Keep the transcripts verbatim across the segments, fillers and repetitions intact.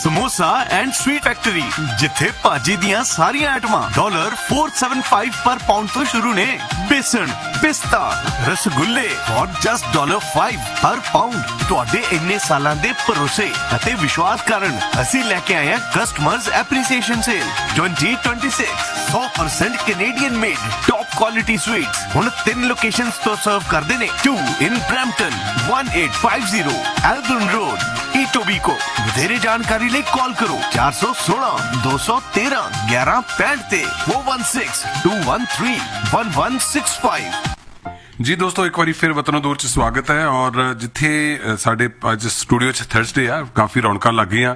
Samosa and sweet factory, जिथे भाजी दियां सारियां आइटमां डॉलर फोर सेवन फाइव पर पाउंड तो शुरू ने। बेसन, पिस्ता, रसगुल्ले और जस्ट डॉलर फाइव हर पाउंड। तुहाडे इन्ने सालां दे भरोसे अते विश्वास कारण असीं लेके आए हैं customers appreciation cell twenty twenty six. सौ percent Canadian made top quality sweets हुण तीन लोकेशंस तो सर्व करदे ने। To in Brampton, one eight five zero एल्बर्न road, ईटोबीको। ਵਧੇਰੇ जानकारी ਲਈ कॉल करो चार सौ सोलह दो सौ तेरह ग्यारह पैंठ ते four one six to one three one one six five. जी दोस्तों, एक बार फिर वतनों दूर च स्वागत है। और जिथे साडे अज स्टूडियो च थर्सडे आ, काफ़ी रौनकां लग गई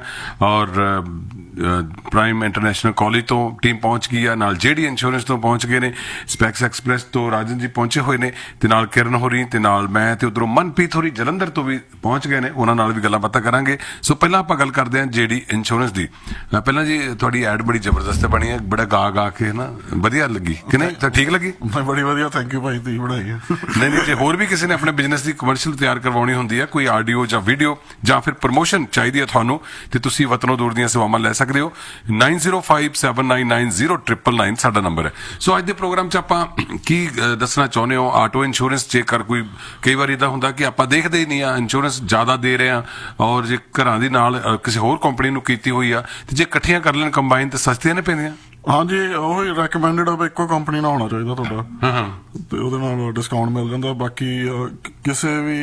और प्राइम इंटरनेशनल कॉलेज तो टीम पहुंच गई है, नाल जेडी इंश्योरेंस तो पहुंच गए ने, स्पैक्स एक्सप्रैस तो राजन जी पहुंचे हुए ने, ते नाल किरण होरी ते नाल मैं ते उधरों मनप्रीत होरी जलंधर तो भी पहुंच गए ने। उन्हां नाल भी गल्लां बातां करांगे। सो पहलां आपां गल करदे हां जेडी इंश्योरेंस दी। पहलां जी तुहाडी ऐड बड़ी जबरदस्त बनी है, बड़ा गा गा के ना वधिया लगी कि नहीं? तो ठीक लगी? बड़ी वधिया, थैंक यू भाई, तुसीं बनाई है। नहीं नहीं, जे होर भी किसी ने अपने बिजनेस की कमर्शियल तैयार करवानी होंदी है, कोई आडियो जां वीडियो जां फिर प्रमोशन चाहिदी है तुहानूं, ते तुसीं वतनों दूर दीयां सेवावां लै सकदे हो। Nine zero five seven nine nine zero triple nine साडा नंबर है। सो अज दे प्रोग्राम च आपां की दसना चाहुंदे हो, आटो इंश्योरेंस जेकर कोई कई बार इदां हुंदा कि आपां देखदे ही नहीं आ, इंश्योरेंस ज्यादा दे रहे हैं और जे घरां दी नाल किसी होर कंपनी नूं कीती होई आ ते जे इकट्ठियां कर लैण कंबाइन ते सस्तियां नहीं पैंदियां। हाँ जी, ਉਹੀ ਰეკਮੈਂਡਡ ਆ, ਇੱਕੋ ਕੰਪਨੀ ਨਾਲ ਹੋਣਾ ਚਾਹੀਦਾ ਤੁਹਾਡਾ, ਤੇ ਉਹਦੇ ਨਾਲ ਡਿਸਕਾਊਂਟ ਮਿਲ ਜਾਂਦਾ। ਬਾਕੀ ਕਿਸੇ ਵੀ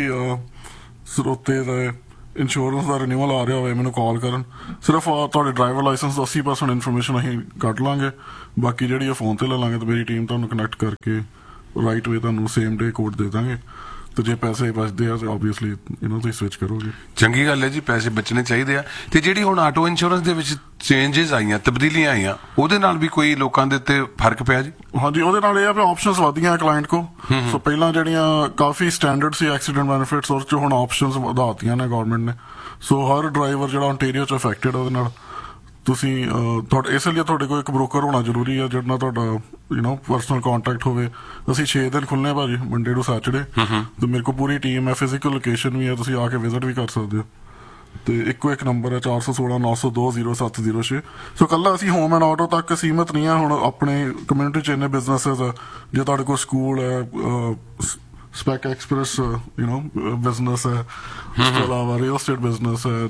ਸਰੋਤੇ ਦਾ ਇੰਸ਼ੋਰੈਂਸ ਦਾ ਰਿਨਿਊਅਲ ਆ ਰਿਹਾ ਹੋਵੇ, ਮੈਨੂੰ ਕਾਲ ਕਰਨ। ਸਿਰਫ ਤੁਹਾਡੇ ਡਰਾਈਵਰ ਲਾਇਸੈਂਸ ਦਾ ਅੱਸੀ ਪਰਸੈਂਟ ਇਨਫੋਰਮੇਸ਼ਨ ਅਸੀਂ ਕੱਢ ਲਾਂਗੇ, ਬਾਕੀ ਜਿਹੜੀ ਆ ਫੋਨ ਤੇ ਲੈ ਲਾਂਗੇ, ਤੇ ਮੇਰੀ ਟੀਮ ਤੁਹਾਨੂੰ ਕਨੈਕਟ ਕਰਕੇ ਰਾਈਟ ਵੇ ਤੁਹਾਨੂੰ ਸੇਮ ਡੇ ਕੋਡ ਦੇ ਦਾਂਗੇ। ਤੇ ਜੇ ਪੈਸੇ ਬਚਦੇ ਆ ਤਾਂ ਓਬਵੀਅਸਲੀ ਇਹਨਾਂ ਤੋਂ ਹੀ ਸਵਿਚ ਕਰੋਗੇ। ਚੰਗੀ ਗੱਲ ਹੈ ਜੀ, ਪੈਸੇ ਬਚਣੇ ਚਾਹੀਦੇ ਆ। ਤੇ ਜਿਹੜੀ ਹੁਣ ਆਟੋ ਇੰਸ਼ੋਰੈਂਸ ਦੇ ਵਿੱਚ ਚੇਂਜਸ ਆਈਆਂ, ਤਬਦੀਲੀਆਂ ਆਈਆਂ, ਉਹਦੇ ਨਾਲ ਵੀ ਕੋਈ ਲੋਕਾਂ ਦੇ ਉੱਤੇ ਫਰਕ ਪਿਆ ਜੀ? ਹਾਂਜੀ, ਉਹਦੇ ਨਾਲ ਇਹ ਆ ਵੀ ਆਪਸ਼ਨਸ ਵਧੀਆਂ ਕਲਾਇੰਟ ਕੋ। ਸੋ ਪਹਿਲਾਂ ਜਿਹੜੀਆਂ ਕਾਫੀ ਸਟੈਂਡਰਡ ਸੀ ਐਕਸੀਡੈਂਟ ਬੈਨੀਫਿਟਸ, ਉਹਦੇ ਚ ਹੁਣ ਆਪਸ਼ਨਸ ਵਧਾਤੀਆਂ ਨੇ ਗਵਰਨਮੈਂਟ ਨੇ। ਸੋ ਹਰ ਡਰਾਈਵਰ ਜਿਹੜਾ ਓਨਟਾਰੀਓ ਚ ਅਫੈਕਟਡ ਉਹਦੇ ਨਾਲ ਤੁਸੀਂ ਤੁਹਾਡੇ ਇਸ ਲਈ ਤੁਹਾਡੇ ਕੋਲ ਇੱਕ ਬ੍ਰੋਕਰ ਹੋਣਾ ਜ਼ਰੂਰੀ ਆ, ਜਿਹੜਾ ਤੁਹਾਡਾ ਯੂ ਨੋ ਪਰਸਨਲ ਕੰਟੈਕਟ ਹੋਵੇ। ਅਸੀਂ ਛੇ ਦਿਨ ਖੁੱਲ੍ਹਨੇ ਭਾਜੀ, ਮੰਡੇ ਟੂ ਸੈਟਰਡੇ, ਤੇ ਮੇਰੇ ਕੋਲ ਪੂਰੀ ਟੀਮ ਹੈ, ਫਿਜ਼ੀਕਲ ਲੋਕੇਸ਼ਨ ਵੀ ਹੈ, ਤੁਸੀਂ ਆ ਕੇ ਵਿਜ਼ਿਟ ਵੀ ਕਰ ਸਕਦੇ ਹੋ। ਤੇ ਇੱਕੋ ਇੱਕ ਨੰਬਰ ਹੈ ਚਾਰ ਸੌ ਸੋਲਾਂ ਨੌ ਸੌ ਦੋ ਜ਼ੀਰੋ ਸੱਤ ਜ਼ੀਰੋ ਛੇ। ਸੋ ਕੱਲਾ ਅਸੀਂ ਹੋਮ ਐਂਡ ਆਟੋ ਤੱਕ ਸੀਮਿਤ ਨਹੀਂ ਆ, ਹੁਣ ਆਪਣੇ ਕਮਿਊਨਿਟੀ ਚ ਇੰਨੇ ਬਿਜ਼ਨਸਿਸ ਆ। ਜੇ ਤੁਹਾਡੇ ਕੋਲ ਸਕੂਲ ਹੈ, spick express you know business ਹੈ, ਉਸ ਤੋਂ ਇਲਾਵਾ ਰੀਅਲ ਸਟੇਟ ਬਿਜ਼ਨਸ ਹੈ,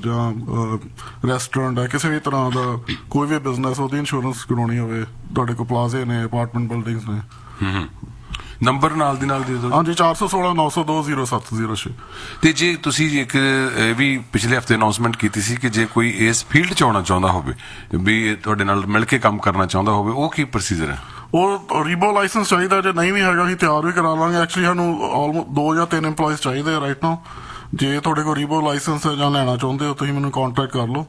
ਜਾਂ ਰੈਸਟੋਰੈਂਟ ਹੈ, ਕਿਸੇ ਵੀ ਤਰ੍ਹਾਂ ਦਾ ਕੋਈ ਵੀ ਬਿਜ਼ਨਸ, ਉਹਦੀ ਇੰਸ਼ੋਰੈਂਸ ਕਰਾਉਣੀ ਹੋਵੇ, ਤੁਹਾਡੇ ਕੋਲ ਪਲਾਜ਼ੇ ਨੇ, ਅਪਾਰਟਮੈਂਟ ਬਿਲਡਿੰਗਸ ਨੇ। ਨੰਬਰ ਨਾਲ ਦੀ ਨਾਲ ਦੇ ਦਿਓ। ਹਾਂਜੀ, ਚਾਰ ਸੌ ਸੋਲਾਂ ਨੌ ਸੌ ਦੋ ਜ਼ੀਰੋ ਸੱਤ ਜ਼ੀਰੋ ਛੇ। ਤੇ ਜੇ ਤੁਸੀਂ ਇੱਕ ਇਹ ਵੀ ਪਿਛਲੇ ਹਫ਼ਤੇ ਅਨਾਉਂਸਮੈਂਟ ਕੀਤੀ ਸੀ ਕਿ ਜੇ ਕੋਈ ਇਸ ਫੀਲਡ 'ਚ ਆਉਣਾ ਚਾਹੁੰਦਾ ਹੋਵੇ, ਵੀ ਤੁਹਾਡੇ ਨਾਲ ਮਿਲ ਕੇ ਕੰਮ ਕਰਨਾ ਚਾਹੁੰਦਾ ਹੋਵੇ, ਉਹ ਕੀ ਪ੍ਰੋਸੀਜਰ ਹੈ? ਉਹ ਰੀਬੋ ਲਾਇਸੈਂਸ ਚਾਹੀਦਾ, ਜੇ ਨਹੀਂ ਵੀ ਹੈਗਾ ਅਸੀਂ ਤਿਆਰ ਵੀ ਕਰਾ ਲਾਂਗੇ। ਐਕਚੁਅਲੀ ਸਾਨੂੰ ਆਲਮੋਸਟ ਦੋ ਜਾਂ ਤਿੰਨ ਇੰਪਲੋਇਜ਼ ਚਾਹੀਦੇ ਆ ਰਾਈਟ ਨਾਓ। ਜੇ ਤੁਹਾਡੇ ਕੋਲ ਰੀਬੋ ਲਾਇਸੈਂਸ ਜਾਂ ਲੈਣਾ ਚਾਹੁੰਦੇ ਹੋ, ਤੁਸੀਂ ਮੈਨੂੰ ਕਾਂਟੈਕਟ ਕਰ ਲਓ।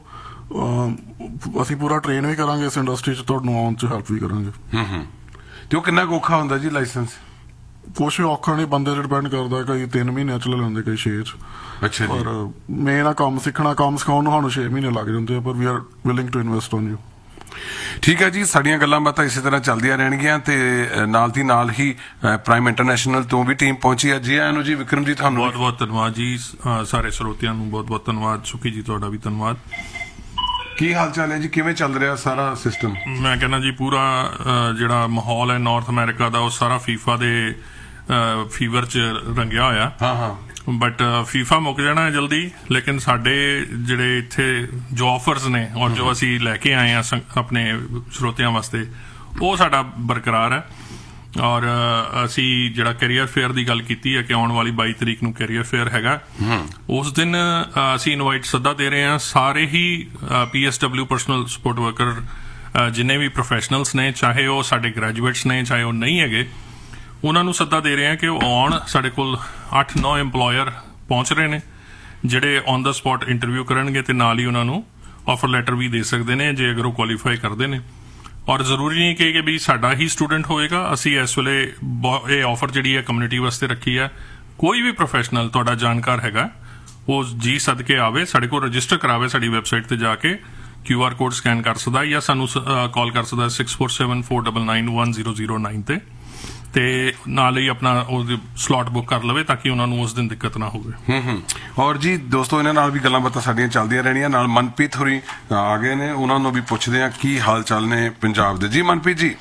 ਅਸੀਂ ਪੂਰਾ ਟ੍ਰੇਨ ਵੀ ਕਰਾਂਗੇ ਇਸ ਇੰਡਸਟਰੀ 'ਚ, ਤੁਹਾਨੂੰ ਆਉਣ 'ਚ ਹੈਲਪ ਵੀ ਕਰਾਂਗੇ। ਤੇ ਉਹ ਕਿੰਨਾ ਕੁ ਔਖਾ ਹੁੰਦਾ ਜੀ ਲਾਇਸੈਂਸ? ਕੁਛ ਵੀ ਔਖਾ ਨਹੀਂ, ਬੰਦੇ ਤੇ ਡਿਪੈਂਡ ਕਰਦਾ, ਕਈ ਤਿੰਨ ਮਹੀਨਿਆਂ ਚ ਲੈ ਲੈਂਦੇ, ਕਈ ਛੇ ਚ। ਅੱਛਾ ਜੀ। ਪਰ ਮੇਨ ਆ ਕੰਮ ਸਿੱਖਣਾ, ਕੰਮ ਸਿਖਾਉਣ ਨੂੰ ਸਾਨੂੰ ਛੇ ਮਹੀਨੇ ਲੱਗ ਜਾਂਦੇ ਆ, ਪਰ ਵੀ R willing to invest on you. ਠੀਕ ਹੈ ਜੀ, ਸਾਡੀਆਂ ਗੱਲਾਂ ਬਾਤਾਂ ਇਸੇ ਤਰ੍ਹਾਂ ਚੱਲਦੀਆਂ ਰਹਿਣਗੀਆਂ। ਤੇ ਨਾਲ ਦੀ ਨਾਲ ਹੀ ਪ੍ਰਾਈਮ ਇੰਟਰਨੈਸ਼ਨਲ ਤੋਂ ਵੀ ਟੀਮ ਪਹੁੰਚੀ ਹੈ। ਜੀ ਆਇਆਂ ਨੂੰ ਜੀ ਵਿਕਰਮ ਜੀ, ਤੁਹਾਨੂੰ ਬਹੁਤ ਬਹੁਤ ਧੰਨਵਾਦ ਜੀ। ਸਾਰੇ ਸਰੋਤਿਆਂ ਨੂੰ ਬਹੁਤ ਬਹੁਤ ਧੰਨਵਾਦ। ਸੁਖੀ ਜੀ, ਤੁਹਾਡਾ ਵੀ ਧੰਨਵਾਦ। ਕੀ ਹਾਲ ਚਾਲ ਹੈ ਜੀ? ਕਿਵੇਂ ਚੱਲ ਰਿਹਾ ਸਾਰਾ ਸਿਸਟਮ? ਮੈਂ ਕਹਿੰਦਾ ਜੀ ਪੂਰਾ ਜਿਹੜਾ ਮਾਹੌਲ ਹੈ ਨਾਰਥ ਅਮਰੀਕਾ ਦਾ, ਉਹ ਸਾਰਾ ਫੀਫਾ ਦੇ ਫੀਵਰ ਚ ਰੰਗਿਆ ਹੋਇਆ। ਹਾਂ ਹਾਂ। ਬਟ ਫੀਫਾ ਮੁੱਕ ਜਾਣਾ ਹੈ ਜਲਦੀ, ਲੇਕਿਨ ਸਾਡੇ ਜਿਹੜੇ ਇੱਥੇ ਜੋ ਆਫਰਸ ਨੇ ਔਰ ਜੋ ਅਸੀਂ ਲੈ ਕੇ ਆਏ ਹਾਂ ਆਪਣੇ ਸਰੋਤਿਆਂ ਵਾਸਤੇ, ਉਹ ਸਾਡਾ ਬਰਕਰਾਰ ਹੈ। ਔਰ ਅਸੀਂ ਜਿਹੜਾ ਕੈਰੀਅਰ ਫੇਅਰ ਦੀ ਗੱਲ ਕੀਤੀ ਹੈ ਕਿ ਆਉਣ ਵਾਲੀ ਬਾਈ ਤਰੀਕ ਨੂੰ ਕੈਰੀਅਰ ਫੇਅਰ ਹੈਗਾ, ਉਸ ਦਿਨ ਅਸੀਂ ਇਨਵਾਈਟ ਸੱਦਾ ਦੇ ਰਹੇ ਹਾਂ ਸਾਰੇ ਹੀ P S W personal support worker ਜਿੰਨੇ ਵੀ ਪ੍ਰੋਫੈਸ਼ਨਲਸ ਨੇ, ਚਾਹੇ ਉਹ ਸਾਡੇ ਗ੍ਰੈਜੂਏਟਸ ਨੇ ਚਾਹੇ ਉਹ ਨਹੀਂ ਹੈਗੇ, ਉਹਨਾਂ ਨੂੰ ਸੱਦਾ ਦੇ ਰਹੇ ਹਾਂ ਕਿ ਉਹ ਆਉਣ। ਸਾਡੇ ਕੋਲ ਅੱਠ ਨੌ ਇੰਪਲੋਇਰ ਪਹੁੰਚ ਰਹੇ ਨੇ ਜਿਹੜੇ ਔਨ ਦਾ ਸਪੌਟ ਇੰਟਰਵਿਊ ਕਰਨਗੇ, ਤੇ ਨਾਲ ਹੀ ਉਹਨਾਂ ਨੂੰ ਆਫਰ ਲੈਟਰ ਵੀ ਦੇ ਸਕਦੇ ਨੇ ਜੇ ਅਗਰ ਉਹ ਕੁਆਲੀਫਾਈ ਕਰਦੇ ਨੇ। ਔਰ ਜ਼ਰੂਰੀ ਨਹੀਂ ਕਿ ਵੀ ਸਾਡਾ ਹੀ ਸਟੂਡੈਂਟ ਹੋਏਗਾ। ਅਸੀਂ ਇਸ ਵੇਲੇ ਇਹ ਆਫਰ ਜਿਹੜੀ ਹੈ ਕਮਿਊਨਿਟੀ ਵਾਸਤੇ ਰੱਖੀ ਹੈ। ਕੋਈ ਵੀ ਪ੍ਰੋਫੈਸ਼ਨਲ ਤੁਹਾਡਾ ਜਾਣਕਾਰ ਹੈਗਾ, ਉਹ ਜੀ ਸੱਦ ਕੇ ਆਵੇ, ਸਾਡੇ ਕੋਲ ਰਜਿਸਟਰ ਕਰਾਵੇ, ਸਾਡੀ ਵੈਬਸਾਈਟ ਤੇ ਜਾ ਕੇ ਕਿਊ ਆਰ ਕੋਡ ਸਕੈਨ ਕਰ ਸਕਦਾ, ਜਾਂ ਸਾਨੂੰ ਕਾਲ ਕਰ ਸਕਦਾ six four seven four nine nine one zero zero nine ਤੇ। ਤੇ ਨਾਲ ਹੀ ਆਪਣਾ ਉਹਦੀ ਸਲੋਟ ਬੁੱਕ ਕਰ ਲਵੇ ਤਾਂ ਕਿ ਉਹਨਾਂ ਨੂੰ ਉਸ ਦਿਨ ਦਿੱਕਤ ਨਾ ਹੋਵੇ। ਹੂੰ ਹੂੰ ਔਰ ਜੀ ਦੋਸਤੋ ਇਹਨਾਂ ਨਾਲ ਵੀ ਗੱਲਾਂ ਬਾਤਾਂ ਸਾਡੀਆਂ ਚੱਲਦੀਆਂ ਰਹਿਣੀਆਂ। ਨਾਲ ਮਨਪ੍ਰੀਤ ਹੋਰੀ ਆ ਗਏ ਨੇ, ਉਹਨਾਂ ਨੂੰ ਵੀ ਪੁੱਛਦੇ ਆ ਕੀ ਹਾਲ ਚਾਲ ਨੇ ਪੰਜਾਬ ਦੇ। ਜੀ ਮਨਪ੍ਰੀਤ ਜੀ।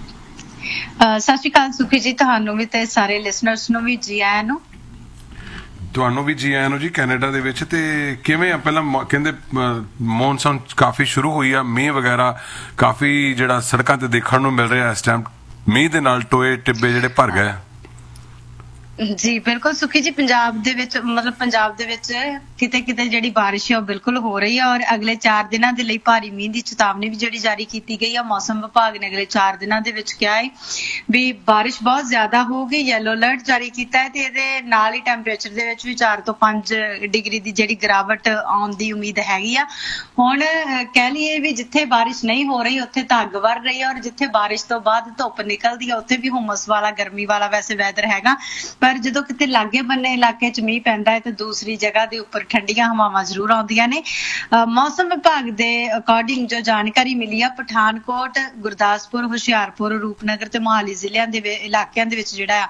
ਸਤਿ ਸ਼੍ਰੀ ਅਕਾਲ ਸੁਖੀ ਜੀ, ਤੁਹਾਨੂੰ ਵੀ ਤੇ ਸਾਰੇ ਲਿਸਨਰਸ ਨੂੰ ਵੀ ਜੀ ਆਇਆਂ ਨੂੰ। ਤੁਹਾਨੂੰ ਵੀ ਜੀ ਆਇਆਂ ਨੂੰ ਜੀ ਕੈਨੇਡਾ ਦੇ ਵਿੱਚ। ਤੇ ਕਿਵੇਂ ਆ ਪਹਿਲਾਂ ਕਹਿੰਦੇ ਮੌਨਸੂਨ ਕਾਫੀ ਸ਼ੁਰੂ ਹੋਈ ਆ, ਮੀਂਹ ਵਗੈਰਾ ਕਾਫੀ ਜਿਹੜਾ ਸੜਕਾਂ ਤੇ ਦੇਖਣ ਨੂੰ ਮਿਲ ਰਿਹਾ ਇਸ ਟਾਈਮ, ਮੀਂਹ ਦੇ ਨਾਲ ਟੋਏ ਟਿੱਬੇ ਜਿਹੜੇ ਭਰ ਗਏ। ਜੀ ਬਿਲਕੁਲ ਸੁਖੀ ਜੀ, ਪੰਜਾਬ ਦੇ ਵਿੱਚ ਮਤਲਬ ਪੰਜਾਬ ਦੇ ਵਿੱਚ ਕਿਤੇ ਕਿਤੇ ਜਿਹੜੀ ਬਾਰਿਸ਼ ਹੈ ਉਹ ਬਿਲਕੁਲ ਹੋ ਰਹੀ ਹੈ ਔਰ ਅਗਲੇ ਚਾਰ ਦਿਨਾਂ ਦੇ ਲਈ ਭਾਰੀ ਮੀਂਹ ਦੀ ਚੇਤਾਵਨੀ ਵੀ ਜਿਹੜੀ ਜਾਰੀ ਕੀਤੀ ਗਈ ਹੈ। ਮੌਸਮ ਵਿਭਾਗ ਨੇ ਅਗਲੇ ਚਾਰ ਦਿਨਾਂ ਦੇ ਵਿੱਚ ਕਿਹਾ ਹੈ ਵੀ ਬਾਰਿਸ਼ ਬਹੁਤ ਜ਼ਿਆਦਾ ਹੋਊਗੀ, ਯੈਲੋ ਅਲਰਟ ਜਾਰੀ ਕੀਤਾ ਹੈ ਤੇ ਇਹਦੇ ਨਾਲ ਹੀ ਟੈਂਪਰੇਚਰ ਦੇ ਵਿੱਚ ਵੀ ਚਾਰ ਤੋਂ ਪੰਜ ਡਿਗਰੀ ਦੀ ਜਿਹੜੀ ਗਿਰਾਵਟ ਆਉਣ ਦੀ ਉਮੀਦ ਹੈਗੀ ਆ। ਹੁਣ ਕਹਿ ਲਈਏ ਵੀ ਜਿੱਥੇ ਬਾਰਿਸ਼ ਨਹੀਂ ਹੋ ਰਹੀ ਉੱਥੇ ਤਾਂ ਅੱਗ ਵਰ ਰਹੀ ਹੈ ਔਰ ਜਿੱਥੇ ਬਾਰਿਸ਼ ਤੋਂ ਬਾਅਦ ਧੁੱਪ ਨਿਕਲਦੀ ਹੈ ਉੱਥੇ ਵੀ ਹੁਮਸ ਵਾਲਾ ਗਰਮੀ ਵਾਲਾ ਵੈਸੇ ਵੈਦਰ ਹੈਗਾ। ਪਰ ਜਦੋਂ ਕਿਤੇ ਲਾਗੇ ਬੰਨੇ ਇਲਾਕੇ 'ਚ ਮੀਂਹ ਪੈਂਦਾ ਹੈ ਤੇ ਦੂਸਰੀ ਜਗ੍ਹਾ ਦੇ ਉੱਪਰ ਠੰਡੀਆਂ ਹਵਾਵਾਂ ਜ਼ਰੂਰ ਆਉਂਦੀਆਂ ਨੇ। ਮੌਸਮ ਵਿਭਾਗ ਦੇ ਅਕੋਰਡਿੰਗ ਜੋ ਜਾਣਕਾਰੀ ਮਿਲੀ ਆ, ਪਠਾਨਕੋਟ, ਗੁਰਦਾਸਪੁਰ, ਹੁਸ਼ਿਆਰਪੁਰ, ਰੂਪਨਗਰ ਤੇ ਮੋਹਾਲੀ ਜ਼ਿਲ੍ਹਿਆਂ ਦੇ ਇਲਾਕਿਆਂ ਦੇ ਵਿੱਚ ਜਿਹੜਾ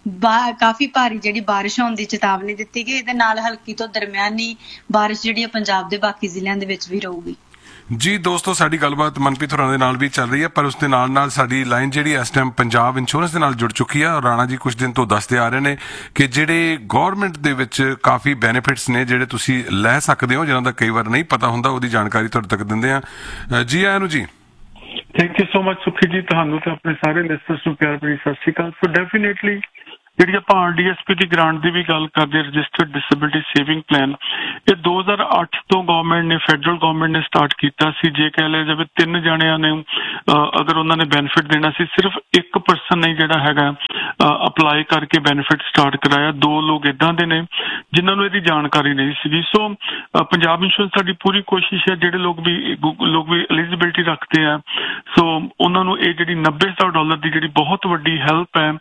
ਆ ਕਾਫੀ ਭਾਰੀ ਜਿਹੜੀ ਬਾਰਿਸ਼ ਹੋਣ ਦੀ ਚੇਤਾਵਨੀ ਦਿੱਤੀ ਗਈ। ਇਹਦੇ ਨਾਲ ਹਲਕੀ ਤੋਂ ਦਰਮਿਆਨੀ ਬਾਰਿਸ਼ ਜਿਹੜੀ ਆ ਪੰਜਾਬ ਦੇ ਬਾਕੀ ਜ਼ਿਲ੍ਹਿਆਂ ਦੇ ਵਿੱਚ ਵੀ ਰਹੂਗੀ। ਜੀ ਦੋਸਤੋ, ਸਾਡੀ ਗੱਲਬਾਤ ਮਨਪ੍ਰੀਤ ਹੋਰਾਂ ਦੇ ਨਾਲ ਵੀ ਚੱਲ ਰਹੀ ਹੈ, ਪਰ ਉਸ ਦੇ ਨਾਲ ਨਾਲ ਸਾਡੀ ਲਾਈਨ ਜਿਹੜੀ ਇਸ ਟਾਈਮ ਪੰਜਾਬ ਇੰਸ਼ੋਰੈਂਸ ਦੇ ਨਾਲ ਜੁੜ ਚੁੱਕੀ ਹੈ। ਰਾਣਾ ਜੀ ਕੁਝ ਦਿਨ ਤੋਂ ਦੱਸਦੇ ਆ ਰਹੇ ਨੇ ਕਿ ਜਿਹੜੇ ਗਵਰਨਮੈਂਟ ਦੇ ਵਿੱਚ ਕਾਫੀ ਬੈਨੀਫਿਟਸ ਨੇ ਜਿਹੜੇ ਤੁਸੀਂ ਲੈ ਸਕਦੇ ਹੋ, ਜਿਹਨਾਂ ਦਾ ਕਈ ਵਾਰ ਨਹੀਂ ਪਤਾ ਹੁੰਦਾ, ਉਹਦੀ ਜਾਣਕਾਰੀ ਤੁਹਾਡੇ ਤੱਕ ਦਿੰਦੇ ਆ। ਜੀ ਆਇਆਂ ਨੂੰ ਜੀ। ਥੈਂਕ ਯੂ ਸੋ ਮਚ ਸੁਖੀ ਜੀ, ਤੁਹਾਨੂੰ ਤੇ ਆਪਣੇ ਸਾਰੇ ਲਿਸਨਰਸ ਨੂੰ ਪਿਆਰ ਭਰੀ ਸਤਿ ਸ਼੍ਰੀ ਅਕਾਲ। ਸੋ ਡੈਫੀਨੇਟਲੀ ਜਿਹੜੀ ਆਪਾਂ ਆਰ ਡੀ ਐਸ ਪੀ ਦੀ ਗ੍ਰਾਂਟ ਦੀ ਵੀ ਗੱਲ ਕਰਦੇ, ਰਜਿਸਟਰਡ ਡਿਸੇਬਿਲਟੀ ਸੇਵਿੰਗ ਪਲਾਨ, ਇਹ ਦੋ ਹਜ਼ਾਰ ਅੱਠ ਤੋਂ ਗਵਰਨਮੈਂਟ ਨੇ ਫੈਡਰਲ ਗਵਰਨਮੈਂਟ ਨੇ ਸਟਾਰਟ ਕੀਤਾ ਸੀ। ਜੇ ਕਹਿ ਲਿਆ ਜਾਵੇ ਤਿੰਨ ਜਣਿਆਂ ਨੇ ਅਗਰ ਉਹਨਾਂ ਨੇ ਬੈਨੀਫਿਟ ਦੇਣਾ ਸੀ, ਸਿਰਫ ਇੱਕ ਪਰਸਨ ਨੇ ਜਿਹੜਾ ਹੈਗਾ ਅਪਲਾਈ ਕਰਕੇ ਬੈਨੀਫਿਟ ਸਟਾਰਟ ਕਰਾਇਆ। ਦੋ ਲੋਕ ਏਦਾਂ ਦੇ ਨੇ ਜਿਨ੍ਹਾਂ ਨੂੰ ਇਹਦੀ ਜਾਣਕਾਰੀ ਨਹੀਂ ਸੀਗੀ। ਸੋ ਪੰਜਾਬ ਇੰਸ਼ੋਰੈਂਸ ਸਾਡੀ ਪੂਰੀ ਕੋਸ਼ਿਸ਼ ਹੈ ਜਿਹੜੇ ਲੋਕ ਵੀ ਲੋਕ ਵੀ ਐਲੀਜੀਬਿਲਟੀ ਰੱਖਦੇ ਆ, ਸੋ ਉਹਨਾਂ ਨੂੰ ਇਹ ਜਿਹੜੀ ਨੱਬੇ ਹਜ਼ਾਰ ਡਾਲਰ ਦੀ ਜਿਹੜੀ ਬਹੁਤ ਵੱਡੀ ਹੈਲਪ ਹੈ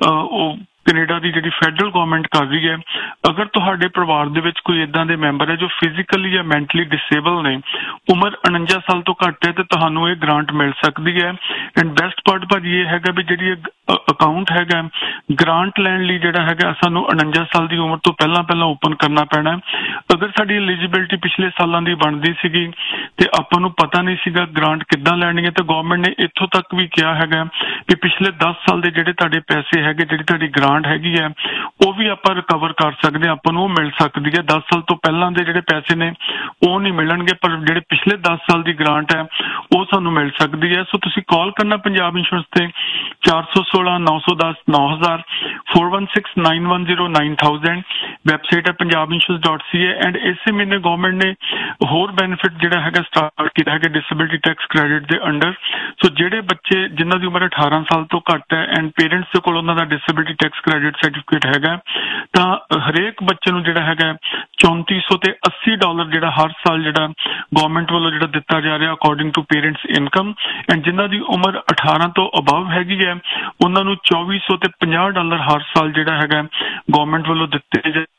ਉਹ ਕੈਨੇਡਾ ਦੀ ਜਿਹੜੀ ਫੈਡਰਲ ਗਵਰਨਮੈਂਟ ਕਰ ਰਹੀ ਹੈ। ਅਗਰ ਤੁਹਾਡੇ ਪਰਿਵਾਰ ਦੇ ਵਿੱਚ ਕੋਈ ਏਦਾਂ ਦੇ ਮੈਂਬਰ ਹੈ ਜੋ ਫਿਜ਼ੀਕਲੀ ਜਾਂ ਮੈਂਟਲੀ ਡਿਸੇਬਲ ਨੇ, ਉਮਰ ਉਣੰਜਾ ਸਾਲ ਤੋਂ ਘੱਟ ਹੈ, ਤੇ ਤੁਹਾਨੂੰ ਇਹ ਗ੍ਰਾਂਟ ਮਿਲ ਸਕਦੀ ਹੈ। ਐਂਡ ਬੈਸਟ ਪਾਰਟ ਭਾਜੀ ਇਹ ਹੈਗਾ ਵੀ ਜਿਹੜੀ ਅਕਾਊਂਟ ਹੈਗਾ ਗ੍ਰਾਂਟ ਲੈਣ ਲਈ ਜਿਹੜਾ ਹੈਗਾ ਸਾਨੂੰ ਉਣੰਜਾ ਸਾਲ ਦੀ ਉਮਰ ਤੋਂ ਪਹਿਲਾਂ ਪਹਿਲਾਂ ਓਪਨ ਕਰਨਾ ਪੈਣਾ। ਅਗਰ ਸਾਡੀ ਐਲੀਜੀਬਿਲਟੀ ਪਿਛਲੇ ਸਾਲਾਂ ਦੀ ਬਣਦੀ ਸੀਗੀ ਤੇ ਆਪਾਂ ਨੂੰ ਪਤਾ ਨਹੀਂ ਸੀਗਾ ਗ੍ਰਾਂਟ ਕਿੱਦਾਂ ਲੈਣੀ ਹੈ, ਤੇ ਗਵਰਨਮੈਂਟ ਨੇ ਇੱਥੋਂ ਤੱਕ ਵੀ ਕਿਹਾ ਹੈਗਾ ਕਿ ਪਿਛਲੇ ਦਸ ਸਾਲ ਦੇ ਜਿਹੜੇ ਤੁਹਾਡੇ ਪੈਸੇ ਹੈਗੇ, ਜਿਹੜੀ ਤੁਹਾਡੀ ਗ੍ਰਾਂਟ ਹੈਗੀ ਹੈ, ਉਹ ਵੀ ਆਪਾਂ ਰਿਕਵਰ ਕਰ ਸਕਦੇ ਹਾਂ, ਆਪਾਂ ਨੂੰ ਉਹ ਮਿਲ ਸਕਦੀ ਹੈ। ਦਸ ਸਾਲ ਤੋਂ ਪਹਿਲਾਂ ਦੇ ਜਿਹੜੇ ਪੈਸੇ ਨੇ ਉਹ ਨਹੀਂ ਮਿਲਣਗੇ, ਪਰ ਜਿਹੜੇ ਪਿਛਲੇ ਦਸ ਸਾਲ ਦੀ ਗ੍ਰਾਂਟ ਹੈ ਉਹ ਸਾਨੂੰ ਮਿਲ ਸਕਦੀ ਹੈ। ਸੋ ਤੁਸੀਂ ਕਾਲ ਕਰਨਾ ਪੰਜਾਬ ਇੰਸ਼ੋਰੈਂਸ ਤੇ ਚਾਰ ਸੌ ਸੋਲਾਂ ਨੌ ਸੌ ਦਸ ਨੌ ਹਜ਼ਾਰ four one six nine one zero nine thousand website ਹੈ Punjab insurance dot C A. And ਇਸੇ ਮਹੀਨੇ ਗਵਰਨਮੈਂਟ ਨੇ ਹੋਰ ਬੈਨੀਫਿਟ ਜਿਹੜਾ ਹੈਗਾ ਸਟਾਰਟ ਕੀਤਾ ਹੈਗਾ ਡਿਸੇਬਿਲਟੀ ਟੈਕਸ ਕ੍ਰੈਡਿਟ ਦੇ ਅੰਡਰ। ਸੋ ਜਿਹੜੇ ਬੱਚੇ ਜਿਨ੍ਹਾਂ ਦੀ ਉਮਰ ਅਠਾਰਾਂ ਸਾਲ ਤੋਂ ਘੱਟ ਹੈ ਐਂਡ ਪੇਰੈਂਟਸ ਦੇ ਕੋਲ ਉਹਨਾਂ ਦਾ ਡਿਸੇਬਿਲਟੀ ਟੈਕਸ ਕ੍ਰੈਡਿਟ ਸਰਟੀਫਿਕੇਟ ਹੈਗਾ, ਤਾਂ ਹਰੇਕ ਬੱਚੇ ਨੂੰ ਜਿਹੜਾ ਹੈਗਾ ਚੌਂਤੀ ਸੌ ਤੇ ਅੱਸੀ ਡਾਲਰ ਜਿਹੜਾ ਹਰ ਸਾਲ ਜਿਹੜਾ ਗਵਰਨਮੈਂਟ ਵੱਲੋਂ ਜਿਹੜਾ ਦਿੱਤਾ ਜਾ ਰਿਹਾ according to parents income. And ਜਿਨ੍ਹਾਂ ਦੀ ਉਮਰ ਅਠਾਰਾਂ ਤੋਂ ਅਬਵ ਹੈਗੀ ਹੈ ਉਹਨਾਂ ਨੂੰ ਚੌਵੀ ਸੌ ਤੇ ਪੰਜਾਹ ਡਾਲਰ ਹਰ ਸਾਲ ਜਿਹੜਾ ਹੈਗਾ ਗਵਰਨਮੈਂਟ ਵੱਲੋਂ ਦਿੱਤੇ ਜਾ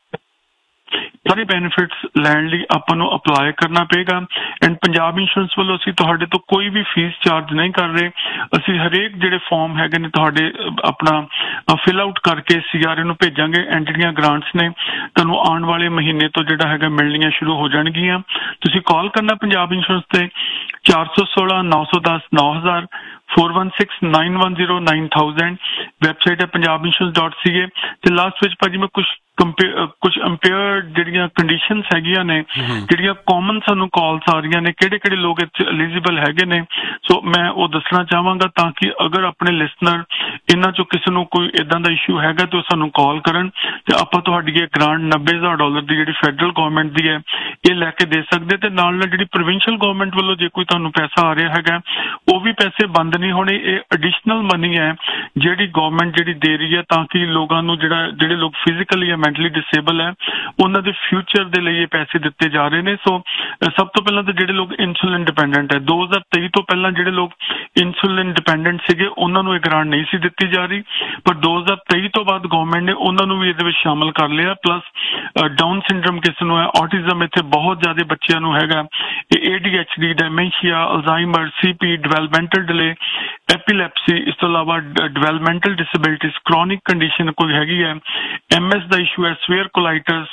ਸਾਰੇ ਬੈਨੀਫਿਟਸ ਲੈਣ ਲਈ ਆਪਾਂ ਨੂੰ ਅਪਲਾਈ ਕਰਨਾ ਪਏਗਾ। ਐਂਡ ਪੰਜਾਬ ਇੰਸ਼ੋਰੈਂਸ ਵੱਲੋਂ ਅਸੀਂ ਤੁਹਾਡੇ ਤੋਂ ਕੋਈ ਵੀ ਫੀਸ ਚਾਰਜ ਨਹੀਂ ਕਰ ਰਹੇ। ਅਸੀਂ ਹਰੇਕ ਜਿਹੜੇ ਫਾਰਮ ਹੈਗੇ ਨੇ ਤੁਹਾਡੇ ਆਪਣਾ ਫਿਲ ਆਊਟ ਕਰਕੇ ਸੀ ਆਰ ਏ ਨੂੰ ਭੇਜਾਂਗੇ। ਐਂਡ ਜਿਹੜੀਆਂ ਗ੍ਰਾਂਟਸ ਨੇ ਤੁਹਾਨੂੰ ਆਉਣ ਵਾਲੇ ਮਹੀਨੇ ਤੋਂ ਜਿਹੜਾ ਹੈਗਾ ਮਿਲਣੀਆਂ ਸ਼ੁਰੂ ਹੋ ਜਾਣਗੀਆਂ। ਤੁਸੀਂ ਕਾਲ ਕਰਨਾ ਪੰਜਾਬ ਇੰਸ਼ੋਰੈਂਸ ਤੇ ਚਾਰ ਸੌ ਸੋਲਾਂ ਨੌ ਸੌ ਦਸ ਨੌ ਹਜ਼ਾਰ four one six nine one zero nine thousand website ਹੈ ਪੰਜਾਬ ਇੰਸ਼ੋਰੈਂਸ ਡਾਟ ਸੀ ਏ। ਤੇ ਲਾਸਟ ਵਿੱਚ ਭਾਜੀ ਮੈਂ ਕੁਛ ਕੁਝ ਅੰਪੇਅਰ ਜਿਹੜੀਆਂ ਕੰਡੀਸ਼ਨਸ ਹੈਗੀਆਂ ਨੇ, ਜਿਹੜੀਆਂ ਕਾਮਨ ਸਾਨੂੰ ਕਾਲਸ ਆ ਰਹੀਆਂ ਨੇ, ਕਿਹੜੇ ਕਿਹੜੇ ਲੋਕ ਇੱਥੇ ਐਲੀਜੀਬਲ ਹੈਗੇ ਨੇ, ਸੋ ਮੈਂ ਉਹ ਦੱਸਣਾ ਚਾਹਾਂਗਾ ਤਾਂ ਕਿ ਅਗਰ ਆਪਣੇ ਲਿਸਨਰ ਇਹਨਾਂ ਚੋਂ ਕਿਸੇ ਨੂੰ ਕੋਈ ਇਦਾਂ ਦਾ ਇਸ਼ੂ ਹੈਗਾ ਤੇ ਉਹ ਸਾਨੂੰ ਕਾਲ ਕਰਨ ਤੇ ਆਪਾਂ ਤੁਹਾਡੀ ਇਹ ਗ੍ਰਾਂਟ ਨੱਬੇ ਹਜ਼ਾਰ ਡਾਲਰ ਦੀ ਜਿਹੜੀ ਫੈਡਰਲ ਗਵਰਨਮੈਂਟ ਦੀ ਹੈ ਇਹ ਲੈ ਕੇ ਦੇ ਸਕਦੇ। ਤੇ ਨਾਲ ਨਾਲ ਜਿਹੜੀ ਪ੍ਰੋਵਿੰਸ਼ੀਅਲ ਗਵਰਨਮੈਂਟ ਵੱਲੋਂ ਜੇ ਕੋਈ ਤੁਹਾਨੂੰ ਪੈਸਾ ਆ ਰਿਹਾ ਹੈਗਾ ਉਹ ਵੀ ਪੈਸੇ ਬੰਦ ਨਹੀਂ ਹੋਣੇ। ਇਹ ਐਡੀਸ਼ਨਲ ਮਨੀ ਹੈ ਜਿਹੜੀ ਗਵਰਨਮੈਂਟ ਜਿਹੜੀ ਦੇ ਰਹੀ ਹੈ ਤਾਂ ਕਿ ਲੋਕਾਂ ਨੂੰ ਜਿਹੜਾ ਜਿਹੜੇ ਲੋਕ ਫਿਜ਼ੀਕਲੀ ਜਾਂ ਮੈਂਟਲੀ ਡਿਸੇਬਲ ਹੈ ਉਹਨਾਂ ਦੇ ਫਿਊਚਰ ਦੇ ਲਈ ਇਹ ਪੈਸੇ ਦਿੱਤੇ ਜਾ ਰਹੇ ਨੇ। ਸੋ ਸਭ ਤੋਂ ਪਹਿਲਾਂ ਤਾਂ ਜਿਹੜੇ ਲੋਕ ਇਨਸੂਲਿਨ ਡਿਪੈਂਡੈਂਟ ਹੈ, ਦੋ ਹਜ਼ਾਰ ਤੇਈ ਤੋਂ ਪਹਿਲਾਂ ਜਿਹੜੇ ਲੋਕ ਇਨਸੂਲਿਨ ਡਿਪੈਂਡੈਂਟ ਸੀਗੇ ਉਹਨਾਂ ਨੂੰ ਇਹ ਗ੍ਰਾਂਟ ਨਹੀਂ ਸੀ ਦਿੱਤੀ ਜਾ ਰਹੀ, ਪਰ ਦੋ ਹਜ਼ਾਰ ਤੇਈ ਤੋਂ ਬਾਅਦ ਗਵਰਨਮੈਂਟ ਨੇ ਉਹਨਾਂ ਨੂੰ ਵੀ ਇਹਦੇ ਵਿੱਚ ਸ਼ਾਮਲ ਕਰ ਲਿਆ। ਪਲੱਸ ਡਾਊਨ ਸਿੰਡਰਮ ਕਿਸ ਨੂੰ ਹੈ, ਆਟਿਜ਼ਮ ਇੱਥੇ ਬਹੁਤ ਜ਼ਿਆਦਾ ਬੱਚਿਆਂ ਨੂੰ ਹੈਗਾ, A D H D, ਡੈਮੈਂਸ਼ੀਆ, Alzheimer, C P, developmental delay, ਐਪੀਲੈਪਸੀ, ਇਸ ਤੋਂ ਇਲਾਵਾ ਡਿਵੈਲਪਮੈਂਟਲ ਡਿਸੇਬਿਲਿਟੀਜ਼, ਕ੍ਰੋਨਿਕ ਕੰਡੀਸ਼ਨ ਕੋਈ ਹੈਗੀ ਹੈ, ਐਮ ਐਸ ਦਾ ਇਸ਼ੂ ਹੈ, ਸਵੇਅਰ ਕੋਲਾਈਟਸ,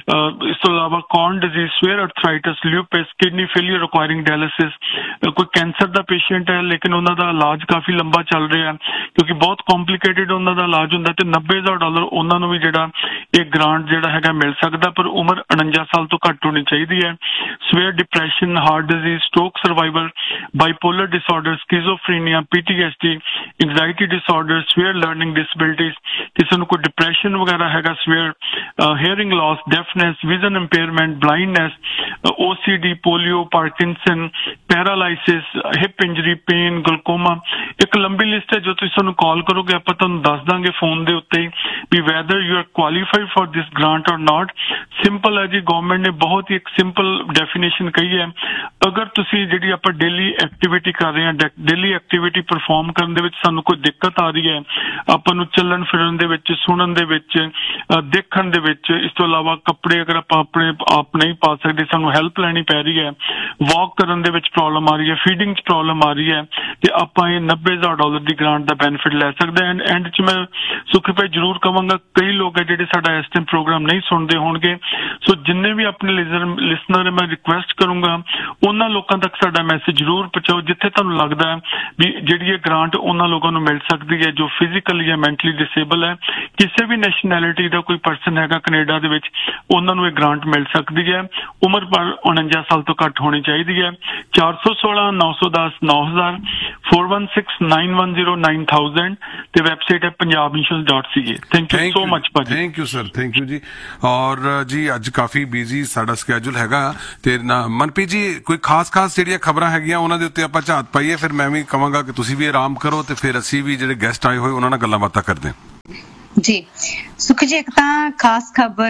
ਇਸ ਤੋਂ ਇਲਾਵਾ corn disease, swear ਅਰਥਰਾਈਟਸ, ਲਿਊਪਸ, kidney failure ਰਿਕੁਆਇਰਿੰਗ dialysis, ਕੋਈ ਕੈਂਸਰ ਦਾ ਪੇਸ਼ੈਂਟ ਹੈ ਲੇਕਿਨ ਉਹਨਾਂ ਦਾ ਇਲਾਜ ਕਾਫੀ ਲੰਬਾ ਚੱਲ ਰਿਹਾ ਕਿਉਂਕਿ ਬਹੁਤ ਕੰਪਲਿਕੇਟਿਡ ਉਹਨਾਂ ਦਾ ਇਲਾਜ ਹੁੰਦਾ ਤੇ ਨੱਬੇ ਹਜ਼ਾਰ ਡਾਲਰ ਉਹਨਾਂ ਨੂੰ ਵੀ ਜਿਹੜਾ ਇਹ ਗ੍ਰਾਂਟ ਜਿਹੜਾ ਹੈਗਾ ਮਿਲ ਸਕਦਾ, ਪਰ ਉਮਰ ਉਣੰਜਾ ਸਾਲ ਤੋਂ ਘੱਟ ਹੋਣੀ ਚਾਹੀਦੀ ਹੈ। Swear depression, heart disease, stroke survival, bipolar disorder, ਸਕਿਜ਼ੋਫਰੀਨੀਆ, P T S D, anxiety disorder, swear learning disabilities, ਕਿਸੇ ਨੂੰ ਕੋਈ ਡਿਪਰੈਸ਼ਨ ਵਗੈਰਾ ਹੈਗਾ, swear hearing Las, ਡੈਫਨੈਸ, vision impairment, blindness, ਓ C D, polio, Parkinson, paralysis, hip injury, pain, ਗਲੂਕੋਮਾ, ਇੱਕ ਲੰਬੀ list ਹੈ। ਜੋ ਤੁਸੀਂ ਸਾਨੂੰ ਕਾਲ ਕਰੋਗੇ ਆਪਾਂ ਤੁਹਾਨੂੰ ਦੱਸ ਦਾਂਗੇ ਫੋਨ ਦੇ ਉੱਤੇ ਹੀ ਵੀ weather you are qualified for this grant ਔਰ ਨਾਟ। ਸਿੰਪਲ ਹੈ ਜੀ, ਗਵਰਨਮੈਂਟ ਨੇ ਬਹੁਤ ਹੀ ਇੱਕ ਸਿੰਪਲ ਡੈਫੀਨੇਸ਼ਨ ਕਹੀ ਹੈ, ਅਗਰ ਤੁਸੀਂ ਜਿਹੜੀ ਆਪਾਂ ਡੇਲੀ ਐਕਟੀਵਿਟੀ ਕਰ ਰਹੇ ਹਾਂ, ਡੇਲੀ ਐਕਟੀਵਿਟੀ ਪਰਫਾਰਮ ਕਰਨ ਦੇ ਵਿੱਚ ਸਾਨੂੰ ਕੋਈ ਦਿੱਕਤ ਆ ਰਹੀ ਹੈ, ਆਪਾਂ ਨੂੰ ਚੱਲਣ ਫਿਰਨ ਦੇ ਵਿੱਚ, ਸੁਣਨ ਦੇ ਵਿੱਚ, ਦੇਖਣ ਦੇ ਵਿੱਚ, ਇਸ ਤੋਂ ਇਲਾਵਾ ਕੱਪੜੇ ਅਗਰ ਆਪਾਂ ਆਪਣੇ ਆਪ ਨਹੀਂ ਪਾ ਸਕਦੇ, ਸਾਨੂੰ ਹੈਲਪ ਲੈਣੀ ਪੈ ਰਹੀ ਹੈ, ਵਾਕ ਕਰਨ ਦੇ ਵਿੱਚ ਪ੍ਰੋਬਲਮ ਆ ਰਹੀ ਹੈ, ਫੀਡਿੰਗ 'ਚ ਪ੍ਰੋਬਲਮ ਆ ਰਹੀ ਹੈ, ਤੇ ਆਪਾਂ ਇਹ ਨੱਬੇ ਹਜ਼ਾਰ ਡਾਲਰ ਦੀ ਗ੍ਰਾਂਟ ਦਾ ਬੈਨੀਫਿਟ ਲੈ ਸਕਦੇ ਹਾਂ। ਐਂਡ 'ਚ ਮੈਂ ਸੁਖੀ ਭਾਈ ਜ਼ਰੂਰ ਕਹਾਂਗਾ, ਕਈ ਲੋਕ ਹੈ ਜਿਹੜੇ ਸਾਡਾ ਇਸ ਟਾਈਮ ਪ੍ਰੋਗਰਾਮ ਨਹੀਂ ਸੁਣਦੇ ਹੋਣਗੇ, ਸੋ ਜਿੰਨੇ ਵੀ ਆਪਣੇ ਲਿਸਨਰ ਮੈਂ ਰਿਕੁਐਸਟ ਕਰੂੰਗਾ ਉਹਨਾਂ ਲੋਕਾਂ ਤੱਕ ਸਾਡਾ ਮੈਸੇਜ ਜ਼ਰੂਰ ਪਹੁੰਚਾਓ ਜਿੱਥੇ ਤੁਹਾਨੂੰ ਲੱਗਦਾ ਹੈ ਵੀ ਜਿਹੜੀ ਇਹ ਗ੍ਰਾਂਟ ਉਹਨਾਂ ਲੋਕਾਂ ਨੂੰ ਮਿਲ ਸਕਦੀ ਹੈ ਜੋ ਫਿਜ਼ੀਕਲੀ ਜਾਂ ਮੈਂਟਲੀ ਡਿਸੇਬਲ ਹੈ। ਕਿਸੇ ਵੀ ਨੈਸ਼ਨੈਲਿਟੀ ਦਾ ਕੋਈ ਪਰਸਨ ਹੈਗਾ ਕੈਨੇਡਾ ਦੇ ਵਿੱਚ, ਉਹਨਾਂ ਨੂੰ ਇਹ ਗ੍ਰਾਂਟ ਮਿਲ ਸਕਦੀ ਹੈ। ਉਮਰ ਪਰ ਉਣੰਜਾ ਸਾਲ ਤੋਂ ਘੱਟ ਹੋਣੀ ਚਾਹੀਦੀ ਹੈ। ਚਾਰ ਸੌ ਸੋਲਾਂ ਨੌ ਸੌ ਦਸ ਨੌ ਹਜ਼ਾਰ four one six nine one zero nine thousand ਤੇ ਵੈਬਸਾਈਟ ਹੈ Punjab insurance dot C A. Thank you so much ਭਾਜੀ। Thank you sir, thank you ਜੀ। ਔਰ ਜੀ ਅੱਜ ਕਾਫੀ ਬਿਜ਼ੀ ਸਾਡਾ ਸਕੇਜੂਲ ਹੈਗਾ ਤੇ ਮਨਪ੍ਰੀਤ ਜੀ ਕੋਈ ਖਾਸ ਖਾਸ ਜਿਹੜੀਆਂ ਖਬਰਾਂ ਹੈਗੀਆਂ ਉਹਨਾਂ ਦੇ ਉੱਤੇ ਆਪਾਂ ਝਾਤ ਪਾਈਏ, ਫਿਰ ਮੈਂ ਵੀ ਕਹਾਂਗਾ ਕਿ ਤੁਸੀਂ ਵੀ ਆਰਾਮ ਕਰੋ ਤੇ ਫਿਰ ਅਸੀਂ ਵੀ ਜਿਹੜੇ ਗੈਸਟ ਆਏ ਹੋਏ ਉਹਨਾਂ ਨਾਲ ਗੱਲਾਂ ਬਾਤਾਂ ਕਰਦੇ ਹਾਂ। ਜੀ ਸੁਖ ਜੀ, ਇੱਕ ਤਾਂ ਖਾਸ ਖਬਰ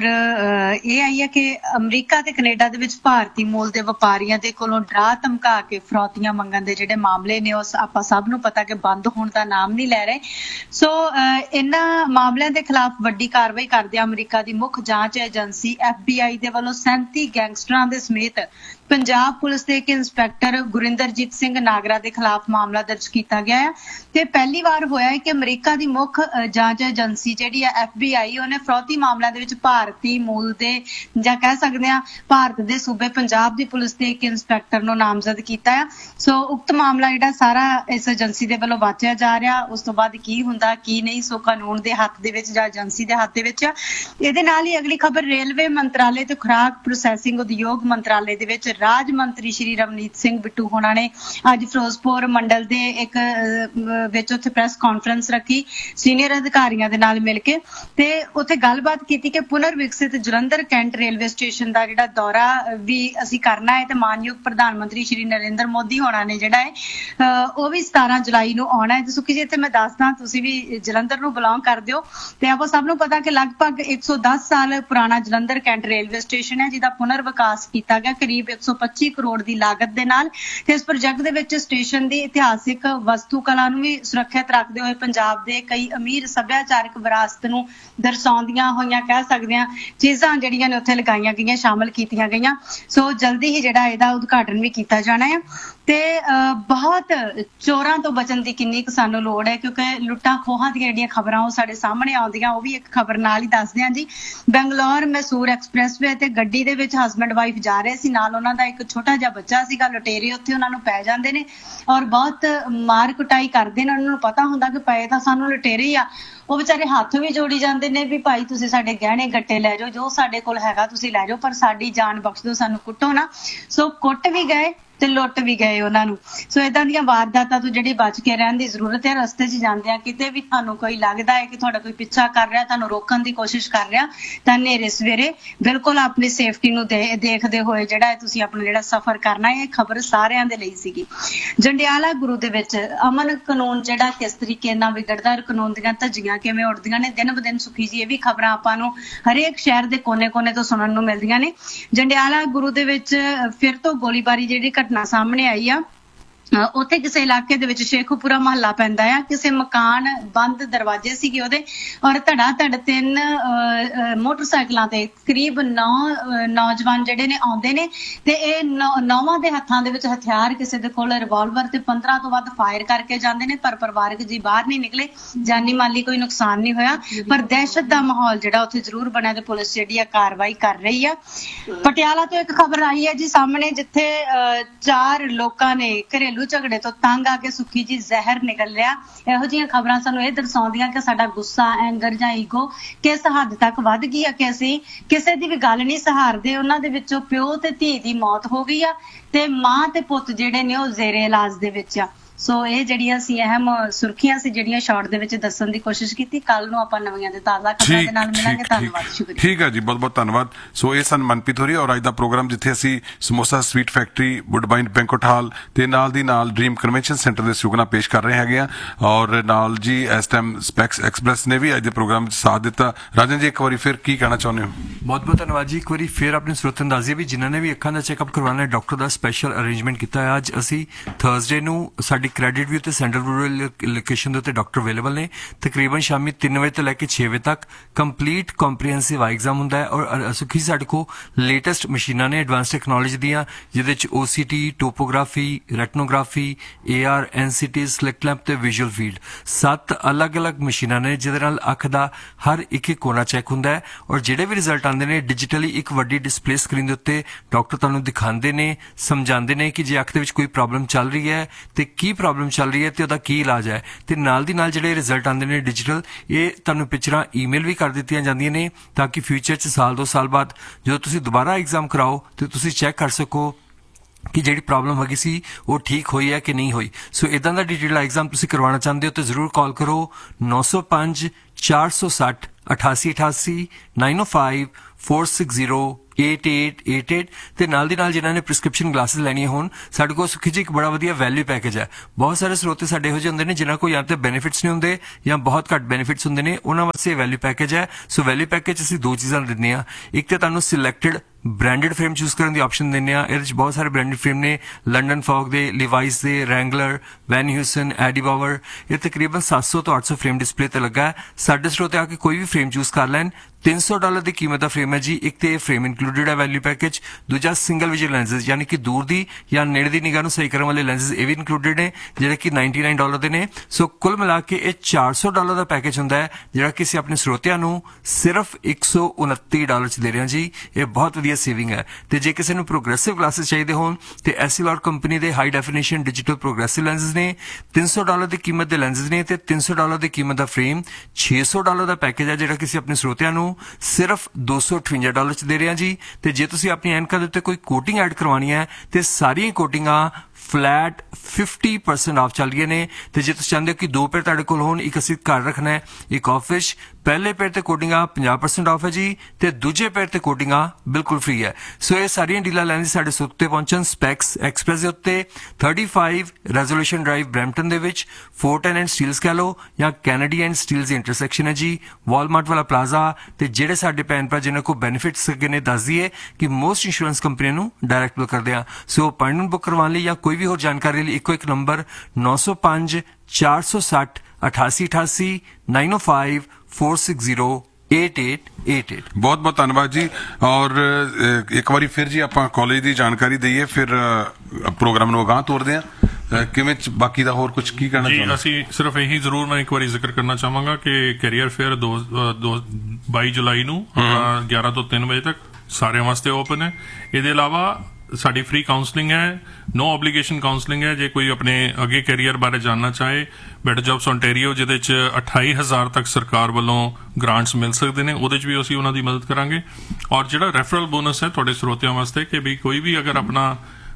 ਇਹ ਆਈ ਹੈ ਕਿ ਅਮਰੀਕਾ ਤੇ ਕੈਨੇਡਾ ਦੇ ਵਿੱਚ ਭਾਰਤੀ ਮੂਲ ਦੇ ਵਪਾਰੀਆਂ ਦੇ ਕੋਲੋਂ ਡਰਾ ਧਮਕਾ ਕੇ ਫਰੌਤੀਆਂ ਮੰਗਣ ਦੇ ਜਿਹੜੇ ਮਾਮਲੇ ਨੇ ਉਸ ਆਪਾਂ ਸਭ ਨੂੰ ਪਤਾ ਕਿ ਬੰਦ ਹੋਣ ਦਾ ਨਾਮ ਨਹੀਂ ਲੈ ਰਹੇ। ਸੋ ਇਹਨਾਂ ਮਾਮਲਿਆਂ ਦੇ ਖਿਲਾਫ ਵੱਡੀ ਕਾਰਵਾਈ ਕਰਦਿਆਂ ਅਮਰੀਕਾ ਦੀ ਮੁੱਖ ਜਾਂਚ ਏਜੰਸੀ ਐਫ ਬੀ ਆਈ ਦੇ ਵੱਲੋਂ ਸੈਂਤੀ ਗੈਂਗਸਟਰਾਂ ਦੇ ਸਮੇਤ ਪੰਜਾਬ ਪੁਲਿਸ ਦੇ ਇੱਕ ਇੰਸਪੈਕਟਰ ਗੁਰਿੰਦਰਜੀਤ ਸਿੰਘ ਨਾਗਰਾ ਦੇ ਖਿਲਾਫ ਮਾਮਲਾ ਦਰਜ ਕੀਤਾ ਗਿਆ ਹੈ ਤੇ ਪਹਿਲੀ ਵਾਰ ਹੋਇਆ ਹੈ ਕਿ ਅਮਰੀਕਾ ਦੀ ਮੁੱਖ ਜਾਂਚ ਏਜੰਸੀ ਜਿਹੜੀ ਹੈ ਐਫ ਬੀ ਆਈ, ਉਹਨੇ ਫਰੌਤੀ ਮਾਮਲਿਆਂ ਦੇ ਵਿੱਚ ਭਾਰਤੀ ਮੂਲ ਦੇ ਜਾਂ ਕਹਿ ਸਕਦੇ ਹਾਂ ਭਾਰਤ ਦੇ ਸੂਬੇ ਪੰਜਾਬ ਦੀ ਪੁਲਿਸ ਦੇ ਇੱਕ ਇੰਸਪੈਕਟਰ ਨੂੰ ਨਾਮਜ਼ਦ ਕੀਤਾ ਹੈ। ਸੋ ਉਕਤ ਮਾਮਲਾ ਜਿਹੜਾ ਸਾਰਾ ਇਸ ਏਜੰਸੀ ਦੇ ਵੱਲੋਂ ਵਾਚਿਆ ਜਾ ਰਿਹਾ, ਉਸ ਤੋਂ ਬਾਅਦ ਕੀ ਹੁੰਦਾ ਕੀ ਨਹੀਂ, ਸੋ ਕਾਨੂੰਨ ਦੇ ਹੱਥ ਦੇ ਵਿੱਚ ਜਾਂ ਏਜੰਸੀ ਦੇ ਹੱਥ ਦੇ ਵਿੱਚ। ਇਹਦੇ ਨਾਲ ਹੀ ਅਗਲੀ ਖਬਰ, ਰੇਲਵੇ ਮੰਤਰਾਲੇ ਤੇ ਖੁਰਾਕ ਪ੍ਰੋਸੈਸਿੰਗ ਉਦਯੋਗ ਮੰਤਰਾਲੇ ਦੇ ਵਿੱਚ ਰਾਜ ਮੰਤਰੀ ਸ਼੍ਰੀ ਰਵਨੀਤ ਸਿੰਘ ਬਿੱਟੂ ਹੋਣਾ ਨੇ ਅੱਜ ਫਿਰੋਜ਼ਪੁਰ ਮੰਡਲ ਦੇ ਇੱਕ ਵਿੱਚ ਉੱਥੇ ਪ੍ਰੈਸ ਕਾਨਫਰੰਸ ਰੱਖੀ ਸੀਨੀਅਰ ਅਧਿਕਾਰੀਆਂ ਦੇ ਨਾਲ ਮਿਲ ਕੇ, ਤੇ ਉੱਥੇ ਗੱਲਬਾਤ ਕੀਤੀ ਕਿ ਪੁਨਰ ਵਿਕਸਿਤ ਜਲੰਧਰ ਕੈਂਟ ਰੇਲਵੇ ਸਟੇਸ਼ਨ ਦਾ ਜਿਹੜਾ ਦੌਰਾ ਵੀ ਅਸੀਂ ਕਰਨਾ ਹੈ ਤੇ ਮਾਨਯੋਗ ਪ੍ਰਧਾਨ ਮੰਤਰੀ ਸ਼੍ਰੀ ਨਰਿੰਦਰ ਮੋਦੀ ਹੋਣਾ ਨੇ ਜਿਹੜਾ ਹੈ ਉਹ ਵੀ ਸਤਾਰਾਂ ਜੁਲਾਈ ਨੂੰ ਆਉਣਾ ਹੈ। ਤੇ ਸੁਖੀ ਜੀ ਇੱਥੇ ਮੈਂ ਦੱਸਦਾ, ਤੁਸੀਂ ਵੀ ਜਲੰਧਰ ਨੂੰ ਬਿਲੋਂਗ ਕਰਦੇ ਹੋ ਤੇ ਆਪਾਂ ਸਭ ਨੂੰ ਪਤਾ ਕਿ ਲਗਭਗ ਇੱਕ ਸੌ ਦਸ ਸਾਲ ਪੁਰਾਣਾ ਜਲੰਧਰ ਕੈਂਟ ਰੇਲਵੇ ਸਟੇਸ਼ਨ ਹੈ ਜਿਹਦਾ ਪੁਨਰ ਵਿਕਾਸ ਕੀਤਾ ਗਿਆ ਕਰੀਬ ਇੱਕ ਸੌ ਪੱਚੀ ਕਰੋੜ ਦੀ ਲਾਗਤ ਦੇ ਨਾਲ। ਤੇ ਇਸ ਪ੍ਰੋਜੈਕਟ ਦੇ ਵਿੱਚ ਸਟੇਸ਼ਨ ਦੀ ਇਤਿਹਾਸਿਕ ਵਸਤੂ ਕਲਾ ਨੂੰ ਵੀ ਸੁਰੱਖਿਅਤ ਰੱਖਦੇ ਹੋਏ ਪੰਜਾਬ ਦੇ ਕਈ ਅਮੀਰ ਸੱਭਿਆਚਾਰਕ ਵਿਰਾਸਤ ਨੂੰ ਦਰਸਾਉਂਦੀਆਂ ਹੋਈਆਂ ਕਹਿ ਸਕਦੇ ਹਾਂ ਚੀਜ਼ਾਂ ਜਿਹੜੀਆਂ ਨੇ ਉੱਥੇ ਲਗਾਈਆਂ ਗਈਆਂ, ਸ਼ਾਮਲ ਕੀਤੀਆਂ ਗਈਆਂ। ਸੋ ਜਲਦੀ ਹੀ ਜਿਹੜਾ ਇਹਦਾ ਉਦਘਾਟਨ ਵੀ ਕੀਤਾ ਜਾਣਾ ਹੈ। ਤੇ ਬਹੁਤ ਚੋਰਾਂ ਤੋਂ ਬਚਣ ਦੀ ਕਿੰਨੀ ਕੁ ਸਾਨੂੰ ਲੋੜ ਹੈ ਕਿਉਂਕਿ ਲੁੱਟਾਂ ਖੋਹਾਂ ਦੀਆਂ ਜਿਹੜੀਆਂ ਖਬਰਾਂ ਉਹ ਸਾਡੇ ਸਾਹਮਣੇ ਆਉਂਦੀਆਂ, ਉਹ ਵੀ ਇੱਕ ਖਬਰ ਨਾਲ ਹੀ ਦੱਸਦੇ ਹਾਂ ਜੀ। ਬੰਗਲੌਰ ਮੈਸੂਰ ਐਕਸਪ੍ਰੈਸਵੇ ਤੇ ਗੱਡੀ ਦੇ ਵਿੱਚ ਹਸਬੈਂਡ ਵਾਈਫ ਜਾ ਰਹੇ ਸੀ, ਨਾਲ ਉਹਨਾਂ ਦਾ ਇੱਕ ਛੋਟਾ ਜਿਹਾ ਬੱਚਾ ਸੀਗਾ। ਲੁਟੇਰੇ ਉੱਥੇ ਉਹਨਾਂ ਨੂੰ ਪੈ ਜਾਂਦੇ ਨੇ ਔਰ ਬਹੁਤ ਮਾਰ ਕੁਟਾਈ ਕਰਦੇ ਨੇ। ਉਹਨਾਂ ਨੂੰ ਪਤਾ ਹੁੰਦਾ ਕਿ ਪਏ ਤਾਂ ਸਾਨੂੰ ਲੁਟੇਰੇ ਹੀ ਆ, ਉਹ ਵਿਚਾਰੇ ਹੱਥ ਵੀ ਜੋੜੀ ਜਾਂਦੇ ਨੇ ਵੀ ਭਾਈ ਤੁਸੀਂ ਸਾਡੇ ਗਹਿਣੇ ਗੱਟੇ ਲੈ ਜਾਓ, ਜੋ ਸਾਡੇ ਕੋਲ ਹੈਗਾ ਤੁਸੀਂ ਲੈ ਜਾਓ, ਪਰ ਸਾਡੀ ਜਾਨ ਬਖਸ਼ ਦਿਓ, ਸਾਨੂੰ ਕੁੱਟੋ ਨਾ। ਸੋ ਕੁੱਟ ਵੀ ਗਏ ਤੇ ਲੁੱਟ ਵੀ ਗਏ ਉਹਨਾਂ ਨੂੰ। ਸੋ ਇਦਾਂ ਦੀਆਂ ਵਾਰਦਾਤਾਂ ਤੋਂ ਜਿਹੜੀ ਬਚ ਕੇ ਰਹਿਣ ਦੀ ਜ਼ਰੂਰਤ ਹੈ। ਰਸਤੇ 'ਚ ਜਾਂਦਿਆਂ ਕਿਤੇ ਵੀ ਤੁਹਾਨੂੰ ਕੋਈ ਲੱਗਦਾ ਹੈ ਕਿ ਤੁਹਾਡਾ ਕੋਈ ਪਿੱਛਾ ਕਰ ਰਿਹਾ, ਤੁਹਾਨੂੰ ਰੋਕਣ ਦੀ ਕੋਸ਼ਿਸ਼ ਕਰ ਰਿਹਾ, ਤਾਂ ਹਨੇਰੇ ਸਵੇਰੇ ਬਿਲਕੁਲ ਆਪਣੀ ਸੇਫਟੀ ਨੂੰ ਦੇਖਦੇ ਹੋਏ ਜਿਹੜਾ ਹੈ ਤੁਸੀਂ ਆਪਣਾ ਜਿਹੜਾ ਸਫ਼ਰ ਕਰਨਾ ਹੈ। ਇਹ ਖਬਰ ਸਾਰਿਆਂ ਦੇ ਲਈ ਸੀਗੀ। ਜੰਡਿਆਲਾ ਗੁਰੂ ਦੇ ਵਿੱਚ ਅਮਨ ਕਾਨੂੰਨ ਜਿਹੜਾ ਕਿਸ ਤਰੀਕੇ ਨਾਲ ਵਿਗੜਦਾ, ਕਾਨੂੰਨ ਦੀਆਂ ਧੱਜੀਆਂ ਕਿਵੇਂ ਉੱਡਦੀਆਂ ਨੇ, ਦਿਨ ਬ ਦਿਨ ਸੁਖੀ ਜੀ ਇਹ ਵੀ ਖਬਰਾਂ ਆਪਾਂ ਨੂੰ ਹਰੇਕ ਸ਼ਹਿਰ ਦੇ ਕੋਨੇ-ਕੋਨੇ ਤੋਂ ਸੁਣਨ ਨੂੰ ਮਿਲਦੀਆਂ ਨੇ। ਜੰਡਿਆਲਾ ਗੁਰੂ ਦੇ ਵਿੱਚ ਫਿਰ ਤੋਂ ਗੋਲੀਬਾਰੀ ਜਿਹੜੀ ਘਟਨਾ ਸਾਹਮਣੇ ਆਈ ਆ। ਉੱਥੇ ਕਿਸੇ ਇਲਾਕੇ ਦੇ ਵਿੱਚ ਸ਼ੇਖੂਪੁਰਾ ਮਹੱਲਾ ਪੈਂਦਾ ਆ, ਕਿਸੇ ਮਕਾਨ ਬੰਦ ਦਰਵਾਜ਼ੇ ਸੀਗੇ ਉਹਦੇ, ਔਰ ਧੜਾ ਧੜ ਤਿੰਨ ਮੋਟਰਸਾਈਕਲਾਂ ਤੇ ਕਰੀਬ ਨੌ ਨੌਜਵਾਨ ਜਿਹੜੇ ਨੇ ਆਉਂਦੇ ਨੇ ਤੇ ਇਹ ਨੌਵਾਂ ਦੇ ਹੱਥਾਂ ਦੇ ਵਿੱਚ ਹਥਿਆਰ, ਕਿਸੇ ਦੇ ਕੋਲ ਰਿਵਾਲਵਰ ਤੇ ਪੰਦਰਾਂ ਤੋਂ ਵੱਧ ਫਾਇਰ ਕਰਕੇ ਜਾਂਦੇ ਨੇ। ਪਰ ਪਰਿਵਾਰਕ ਜੀ ਬਾਹਰ ਨਹੀਂ ਨਿਕਲੇ, ਜਾਨੀ ਮਾਲੀ ਕੋਈ ਨੁਕਸਾਨ ਨਹੀਂ ਹੋਇਆ, ਪਰ ਦਹਿਸ਼ਤ ਦਾ ਮਾਹੌਲ ਜਿਹੜਾ ਉੱਥੇ ਜ਼ਰੂਰ ਬਣਿਆ ਤੇ ਪੁਲਿਸ ਜਿਹੜੀ ਆ ਕਾਰਵਾਈ ਕਰ ਰਹੀ ਆ। ਪਟਿਆਲਾ ਤੋਂ ਇੱਕ ਖਬਰ ਆਈ ਹੈ ਜੀ ਸਾਹਮਣੇ, ਜਿੱਥੇ ਚਾਰ ਲੋਕਾਂ ਨੇ ਘਰੇਲੂ ਝਗੜੇ ਤੋਂ ਤੰਗ ਆ ਕੇ ਸੁਖੀ ਜੀ ਜ਼ਹਿਰ ਨਿਕਲ ਲਿਆ। ਇਹੋ ਜਿਹੀਆਂ ਖਬਰਾਂ ਸਾਨੂੰ ਇਹ ਦਰਸਾਉਂਦੀਆਂ ਕਿ ਸਾਡਾ ਗੁੱਸਾ, ਐਂਗਰ ਜਾਂ ਈਗੋ ਕਿਸ ਹੱਦ ਤੱਕ ਵੱਧ ਗਈ ਆ ਕਿ ਅਸੀਂ ਕਿਸੇ ਦੀ ਵੀ ਗੱਲ ਨਹੀਂ ਸਹਾਰਦੇ। ਉਹਨਾਂ ਦੇ ਵਿੱਚੋਂ ਪਿਓ ਤੇ ਧੀ ਦੀ ਮੌਤ ਹੋ ਗਈ ਆ ਤੇ ਮਾਂ ਤੇ ਪੁੱਤ ਜਿਹੜੇ ਨੇ ਉਹ ਜ਼ੇਰੇ ਇਲਾਜ ਦੇ ਵਿੱਚ ਆ। ਸੋ ਇਹ ਜਿਹੜੀਆਂ ਸੀ ਅਹਿਮ ਸੁਰਖੀਆਂ ਸੀ ਜਿਹੜੀਆਂ ਸ਼ਾਰਟ ਦੇ ਵਿੱਚ ਦੱਸਣ ਦੀ ਕੋਸ਼ਿਸ਼ ਕੀਤੀ। ਕੱਲ ਨੂੰ ਆਪਾਂ ਨਵੀਆਂ ਤੇ ਤਾਜ਼ਾ ਖਬਰਾਂ ਦੇ ਨਾਲ ਮਿਲਾਂਗੇ। ਧੰਨਵਾਦ, ਸ਼ੁਕਰੀਆ। ਠੀਕ ਹੈ ਜੀ, ਬਹੁਤ ਬਹੁਤ ਧੰਨਵਾਦ। ਸੋ ਇਹ ਸਨ ਮਨਪ੍ਰੀਤ ਹੋਰੀ ਔਰ ਅੱਜ ਦਾ ਪ੍ਰੋਗਰਾਮ ਜਿੱਥੇ ਅਸੀਂ ਸਮੋਸਾ ਸਵੀਟ ਫੈਕਟਰੀ, ਵੁੱਡਬਾਈਨ ਬੈਂਕੁਏਟ ਹਾਲ ਤੇ ਨਾਲ ਦੀ ਨਾਲ ਡ੍ਰੀਮ ਕਨਵੈਨਸ਼ਨ ਸੈਂਟਰ ਦੇ ਸੁਗਨਾ ਪੇਸ਼ ਕਰ ਰਹੇ ਹੈਗੇ ਆ। ਔਰ ਨਾਲ ਜੀ ਇਸ ਟਾਈਮ ਸਪੈਕਸ ਐਕਸਪ੍ਰੈਸ ਨੇ ਵੀ ਅੱਜ ਦੇ ਪ੍ਰੋਗਰਾਮ ਵਿੱਚ ਸਾਥ ਦਿੱਤਾ। ਰਾਜਨ ਜੀ, ਇੱਕ ਵਾਰੀ ਫਿਰ ਕੀ ਕਹਿਣਾ ਚਾਹੁੰਦੇ ਹੋ? ਬਹੁਤ ਬਹੁਤ ਧੰਨਵਾਦ ਜੀ। ਇੱਕ ਵਾਰੀ ਫਿਰ ਆਪਣੇ ਸਰੋਤ ਅੰਦਾਜ਼ੇ ਵੀ ਜਿਨ੍ਹਾਂ ਨੇ ਵੀ ਅੱਖਾਂ ਦਾ ਚੈੱਕਅਪ ਕਰਵਾਉਣਾ ਹੈ, ਡਾਕਟਰ ਦਾ ਸਪੈਸ਼ਲ ਅਰੇਂਜਮੈਂਟ ਕੀਤਾ ਹੈ। ਅੱਜ ਅਸੀਂ ਥਰਸਡੇ ਨੂੰ ਸਾਡੀ ਕ੍ਰੈਡਿਟ ਵਿਊ ਤੇ ਸੈਂਟਰਲ ਰੂਰਲ ਲੋਕੇਸ਼ਨ ਦੇ ਉੱਤੇ ਡਾਕਟਰ ਅਵੇਲੇਬਲ ਨੇ। ਤਕਰੀਬਨ ਸ਼ਾਮੀ ਤਿੰਨ ਵਜੇ ਤੋਂ ਲੈ ਕੇ ਛੇ ਵਜੇ ਤੱਕ ਕੰਪਲੀਟ ਕੰਪਰੀਹੈਂਸਿਵ ਆਈ ਐਗਜ਼ਾਮ ਹੁੰਦਾ ਹੈ। ਔਰ ਸੁਖੀ ਸਾਡੇ ਕੋਲ ਲੇਟੈਸਟ ਮਸ਼ੀਨਾਂ ਨੇ ਐਡਵਾਂਸ ਟੈਕਨੋਲੋਜੀ ਦੀਆਂ, ਜਿਹਦੇ ਚ ਓ C T, topography, ਰੈਟਨੋਗ੍ਰਾਫੀ, A R, N C T, ਸਲਿਕ lamp ਤੇ ਵਿਜ਼ੂਅਲ ਫੀਲਡ, ਸੱਤ ਅਲੱਗ-ਅਲੱਗ ਮਸ਼ੀਨਾਂ ਨੇ ਜਿਹਦੇ ਨਾਲ ਅੱਖ ਦਾ ਹਰ ਇੱਕ ਇੱਕ ਕੋਨਾ ਚੈੱਕ ਹੁੰਦਾ ਹੈ। ਔਰ ਜਿਹੜੇ ਵੀ ਰਿਜ਼ਲਟ ਆਉਂਦੇ ਨੇ ਡਿਜੀਟਲੀ ਇੱਕ ਵੱਡੀ ਡਿਸਪਲੇ ਸਕਰੀਨ ਦੇ ਉੱਤੇ ਡਾਕਟਰ ਤੁਹਾਨੂੰ ਦਿਖਾਉਂਦੇ ਨੇ, ਸਮਝਾਉਂਦੇ ਨੇ ਕਿ ਜੇ ਅੱਖ ਦੇ ਵਿੱਚ ਕੋਈ ਪ੍ਰੋਬਲਮ ਚੱਲ ਰਹੀ ਹੈ ਤੇ ਕੀ ਪ੍ਰੋਬਲਮ ਚੱਲ ਰਹੀ ਹੈ ਤੇ ਉਹਦਾ ਕੀ ਇਲਾਜ ਹੈ। ਤੇ ਨਾਲ ਦੀ ਨਾਲ ਜਿਹੜੇ ਰਿਜ਼ਲਟ ਆਉਂਦੇ ਨੇ ਡਿਜੀਟਲ, ਇਹ ਤੁਹਾਨੂੰ ਪਿਕਚਰਾਂ ਈਮੇਲ ਵੀ ਕਰ ਦਿੱਤੀਆਂ ਜਾਂਦੀਆਂ ਨੇ ਤਾਂ ਕਿ ਫਿਊਚਰ 'ਚ ਸਾਲ ਦੋ ਸਾਲ ਬਾਅਦ ਜਦੋਂ ਤੁਸੀਂ ਦੁਬਾਰਾ ਐਗਜ਼ਾਮ ਕਰਾਓ ਤੇ ਤੁਸੀਂ ਚੈੱਕ ਕਰ ਸਕੋ ਕਿ ਜਿਹੜੀ ਪ੍ਰੋਬਲਮ ਹੈਗੀ ਸੀ ਉਹ ਠੀਕ ਹੋਈ ਹੈ ਕਿ ਨਹੀਂ ਹੋਈ। ਸੋ ਇਦਾਂ ਦਾ ਡਿਟੇਲ ਐਗਜ਼ਾਮ ਤੁਸੀਂ ਕਰਵਾਉਣਾ ਚਾਹੁੰਦੇ ਹੋ ਤਾਂ ਜ਼ਰੂਰ ਕਾਲ ਕਰੋ ਨੌ ਸੌ ਪੰਜ ਚਾਰ ਸੌ ਸੱਠ ਅਠਾਸੀ ਅਠਾਸੀ ਨਾਈਨ ਓ five four six zero eight eight eight eight ਤੇ ਨਾਲ ਦੀ ਨਾਲ ਜਿਨ੍ਹਾਂ ਨੇ ਪ੍ਰਿਸਕ੍ਰਿਪਸ਼ਨ ਗਲਾਸਿਸ ਲੈਣੀਆਂ ਹੋਣ, ਸਾਡੇ ਕੋਲ ਸੁਖੀ ਜੀ ਇੱਕ ਬੜਾ ਵਧੀਆ ਵੈਲਿਊ ਪੈਕੇਜ ਹੈ। ਬਹੁਤ ਸਾਰੇ ਸਰੋਤੇ ਸਾਡੇ ਇਹੋ ਜਿਹੇ ਹੁੰਦੇ ਨੇ ਜਿਨ੍ਹਾਂ ਕੋਲ ਜਾਂ ਤੇ ਬੈਨੀਫਿਟਸ ਨਹੀਂ ਹੁੰਦੇ ਜਾਂ ਬਹੁਤ ਘੱਟ ਬੈਨੀਫਿਟਸ ਹੁੰਦੇ ਨੇ, ਉਹਨਾਂ ਵਾਸਤੇ ਵੈਲਿਊ ਪੈਕੇਜ ਹੈ। ਸੋ ਵੈਲਿਊ ਪੈਕੇਜ ਅਸੀਂ ਦੋ ਚੀਜ਼ਾਂ ਦਿੰਦੇ ਹਾਂ। ਇੱਕ ਤੇ ਤੁਹਾਨੂੰ ਸਿਲੈਕਟਡ ਬ੍ਰਾਂਡਡ ਫਰੇਮ ਚੂਜ਼ ਕਰਨ ਦੀ ਆਪਸ਼ਨ ਦਿੰਦੇ ਆ। ਇਹਦੇ ਵਿੱਚ ਬਹੁਤ ਸਾਰੇ ਬ੍ਰਾਂਡਡ ਫਰੇਮ ਨੇ, ਲੰਡਨ ਫੌਗ ਦੇ, ਲਿਵਾਈਸ ਦੇ, ਰੈਂਗਲਰ, ਵੈਨ ਹਿਊਸਨ, ਐਡੀ ਬਾਵਰ। ਇਹ ਤਕਰੀਬਨ ਸੱਤ ਸੌ ਤੋਂ ਅੱਠ ਸੌ ਫਰੇਮ ਡਿਸਪਲੇ ਤੇ ਲੱਗਾ ਹੈ। ਸਾਡੇ ਸਰੋਤੇ ਆ ਕੇ ਕੋਈ ਵੀ ਫਰੇਮ ਚੂਜ਼ ਕਰ ਲੈਣ। ਤਿੰਨ ਸੌ ਡਾਲਰ ਦੀ ਕੀਮਤ ਦਾ ਫਰੇਮ ਹੈ ਜੀ। ਇੱਕ ਤੇ ਇਹ ਫਰੇਮ ਇਨਕਲੂਡਡ ਹੈ ਵੈਲਿਊ ਪੈਕੇਜ, ਦੂਜਾ ਸਿੰਗਲ ਵਿਜ਼ਨ ਲੈਂਸਜ਼ ਯਾਨੀ ਕਿ ਦੂਰ ਦੀ ਜਾਂ ਨੇੜੇ ਦੀ ਨਿਗਾਹ ਨੂੰ ਸਹੀ ਕਰਨ ਵਾਲੇ ਲੈਂਸਜ਼ ਇਹ ਵੀ ਇਨਕਲੂਡਡ ਨੇ ਜਿਹੜੇ ਕਿ ਨਾਈਨਟੀ ਨਾਈਨ ਡਾਲਰ ਦੇ ਨੇ। ਸੋ ਕੁੱਲ ਮਿਲਾ ਕੇ ਇਹ ਚਾਰ ਸੌ ਡਾਲਰ ਦਾ ਪੈਕੇਜ ਹੁੰਦਾ ਹੈ ਜਿਹੜਾ ਕਿ ਅਸੀਂ ਆਪਣੇ ਸਰੋਤਿਆਂ ਨੂੰ ਸਿਰਫ ਇੱਕ ਸੌ ਉਨੱਤੀ ਡਾਲਰ ਚ ਦੇ ਰਹੇ ਹਾਂ ਜੀ। ਇਹ ਬਹੁਤ ਵਧੀਆ ਸੇਵਿੰਗ ਹੈ। ਤੇ ਜੇ ਕਿਸੇ ਨੂੰ ਪ੍ਰੋਗਰੈਸਿਵ ਗਲਾਸਿਸ ਚਾਹੀਦੇ ਹੋਣ ਤੇ ਐਸਐਲਆਰ ਕੰਪਨੀ ਦੇ ਹਾਈ ਡੈਫੀਨੇਸ਼ਨ ਡਿਜੀਟਲ ਪ੍ਰੋਗਰੈਸਿਵ ਲੈਂਸਜ਼ ਨੇ। ਤਿੰਨ ਸੌ ਡਾਲਰ ਦੀ ਕੀਮਤ ਦੇ ਲੈਂਸਜ਼ ਨੇ ਤੇ ਤਿੰਨ ਸੌ ਡਾਲਰ ਦੀ ਕੀਮਤ ਦਾ ਫਰੇਮ। ਛੇ ਸੌ ਡਾਲਰ ਦਾ ਪੈਕੇਜ ਹੈ ਜਿਹੜਾ ਕਿ ਅਸੀਂ ਆਪਣੇ ਸਰੋਤਿਆਂ ਨੂੰ ਸਿਰਫ ਦੋ ਸੌ ਅਠਵੰਜਾ ਡਾਲਰ ਚ ਦੇ ਰਹੇ ਹਾਂ ਜੀ। ਤੇ ਜੇ ਤੁਸੀਂ ਆਪਣੀ ਐਨਕਾਂ ਦੇ ਉੱਤੇ ਕੋਈ ਕੋਟਿੰਗ ਐਡ ਕਰਵਾਉਣੀ ਹੈ ਤੇ ਸਾਰੀਆਂ ਕੋਟਿੰਗਾਂ ਫਲੈਟ ਫਿਫਟੀ ਪਰਸੈਂਟ ਆਫ ਚੱਲ ਰਹੀਆਂ ਨੇ। ਤੇ ਜੇ ਤੁਸੀਂ ਚਾਹੁੰਦੇ ਹੋ ਕਿ ਦੋ ਪੇੜ ਤੁਹਾਡੇ ਕੋਲ ਹੋਣ, ਇੱਕ ਅਸੀਂ ਘਰ ਰੱਖਣਾ ਹੈ, ਇੱਕ ਆਫਿਸ, ਪਹਿਲੇ ਪੇੜ ਤੇ ਕੋਟਿੰਗਾਂ ਪੰਜਾਹ ਪਰਸੈਂਟ ਆਫ ਹੈ ਜੀ ਤੇ ਦੂਜੇ ਪੇੜ ਤੇ ਕੋਟਿੰਗਾਂ ਬਿਲਕੁਲ ਫ੍ਰੀ ਹੈ। ਸੋ ਇਹ ਸਾਰੀਆਂ ਡੀਲਾਂ ਲੈਣ ਦੀ ਸਾਡੇ ਸੁੱਖ ਤੇ ਪਹੁੰਚਣ ਸਪੈਕਸ ਐਕਸਪ੍ਰੈਸ ਦੇ ਉੱਤੇ ਪੈਂਤੀ ਰੈਜ਼ੋਲੂਸ਼ਨ ਡਰਾਈਵ ਬਰੈਂਪਟਨ ਦੇ ਵਿੱਚ, ਫੋਰਟਨ ਐਂਡ ਸਟੀਲਸ ਕਹਿ ਲਓ ਜਾਂ Kennedy and Steeles the intersection ਹੈ ਜੀ, ਵਾਲਮਾਰਟ ਵਾਲਾ ਪਲਾਜ਼ਾ। ਤੇ ਜਿਹੜੇ ਸਾਡੇ ਭੈਣ ਭਰਾ ਜਿਹਨਾਂ ਕੋਲ ਬੈਨੀਫਿਟਸ ਅੱਗੇ ਨੇ ਦੱਸ ਦਈਏ ਕਿ ਮੋਸਟ ਇੰਸ਼ੋਰੈਂਸ ਕੰਪਨੀਆਂ ਨੂੰ ਡਾਇਰੈਕਟ ਬੁੱਕ ਕਰਦੇ ਆ। ਸੋ ਅਪਾਇੰਟਮੈਂਟ ਬੁੱਕ ਕਰਵਾਉਣ ਲਈ ਜਾਂ ਕੋਈ ਵੀ ਹੋਰ ਜਾਣਕਾਰੀ ਲਈ ਇੱਕੋ ਇੱਕ ਨੰਬਰ ਨੌ ਸੌ ਪੰਜ ਚਾਰ ਸੌ ਸੱਠ ਅਠਾਸੀ ਅਠਾਸੀ ਨਾਈਨ ਓ five four six zero eight eight eight eight. ਬਹੁਤ ਬਹੁਤ ਧੰਨਵਾਦ ਜੀ। ਔਰ ਇੱਕ ਵਾਰੀ ਫਿਰ ਜੀ ਆਪਾਂ ਕਾਲਜ ਦੀ ਜਾਣਕਾਰੀ ਦਈਏ, ਫਿਰ ਪ੍ਰੋਗਰਾਮ ਨੂੰ ਅਗਾਂਹ ਤੋਰਦੇ ਹਾਂ। ਕਿਵੇਂ ਬਾਕੀ ਦਾ ਹੋਰ ਕੁਝ ਕੀ ਕਹਿਣਾ ਚਾਹੁੰਦੇ? ਜੀ ਅਸੀਂ ਸਿਰਫ ਇਹੀ ਜ਼ਰੂਰ ਮੈਂ ਇੱਕ ਵਾਰੀ ਜ਼ਿਕਰ ਕਰਨਾ ਚਾਹਾਂਗਾ ਕਿ ਕੈਰੀਅਰ ਫੇਅਰ ਦੋ ਬਾਈ ਜੁਲਾਈ ਨੂੰ ਗਿਆਰਾਂ ਤੋਂ ਤਿੰਨ ਵਜੇ ਤੱਕ ਸਾਰਿਆਂ ਵਾਸਤੇ ਓਪਨ ਹੈ। ਇਹਦੇ ਇਲਾਵਾ ਸਾਡੀ ਫ੍ਰੀ ਕਾਉਂਸਲਿੰਗ ਹੈ, ਨੋ ਆਬਲੀਗੇਸ਼ਨ ਕਾਉਂਸਲਿੰਗ ਹੈ। ਜੇ ਕੋਈ ਆਪਣੇ ਅੱਗੇ ਕੈਰੀਅਰ ਬਾਰੇ ਜਾਣਨਾ ਚਾਹੇ, ਬੈਟਰ ਜੌਬਸ ਓਨਟਾਰੀਓ ਜਿਹਦੇ ਚ ਅਠਾਈ ਹਜ਼ਾਰ ਤੱਕ ਸਰਕਾਰ ਵੱਲੋਂ ਗ੍ਰਾਂਟਸ ਮਿਲ ਸਕਦੇ ਨੇ, ਉਹਦੇ ਚ ਵੀ ਅਸੀਂ ਉਹਨਾਂ ਦੀ ਮਦਦ ਕਰਾਂਗੇ। ਔਰ ਜਿਹੜਾ ਰੈਫਰਲ ਬੋਨਸ ਹੈ ਤੁਹਾਡੇ ਸਰੋਤਿਆਂ ਵਾਸਤੇ ਕਿ ਵੀ ਕੋਈ ਵੀ ਅਗਰ ਆਪਣਾ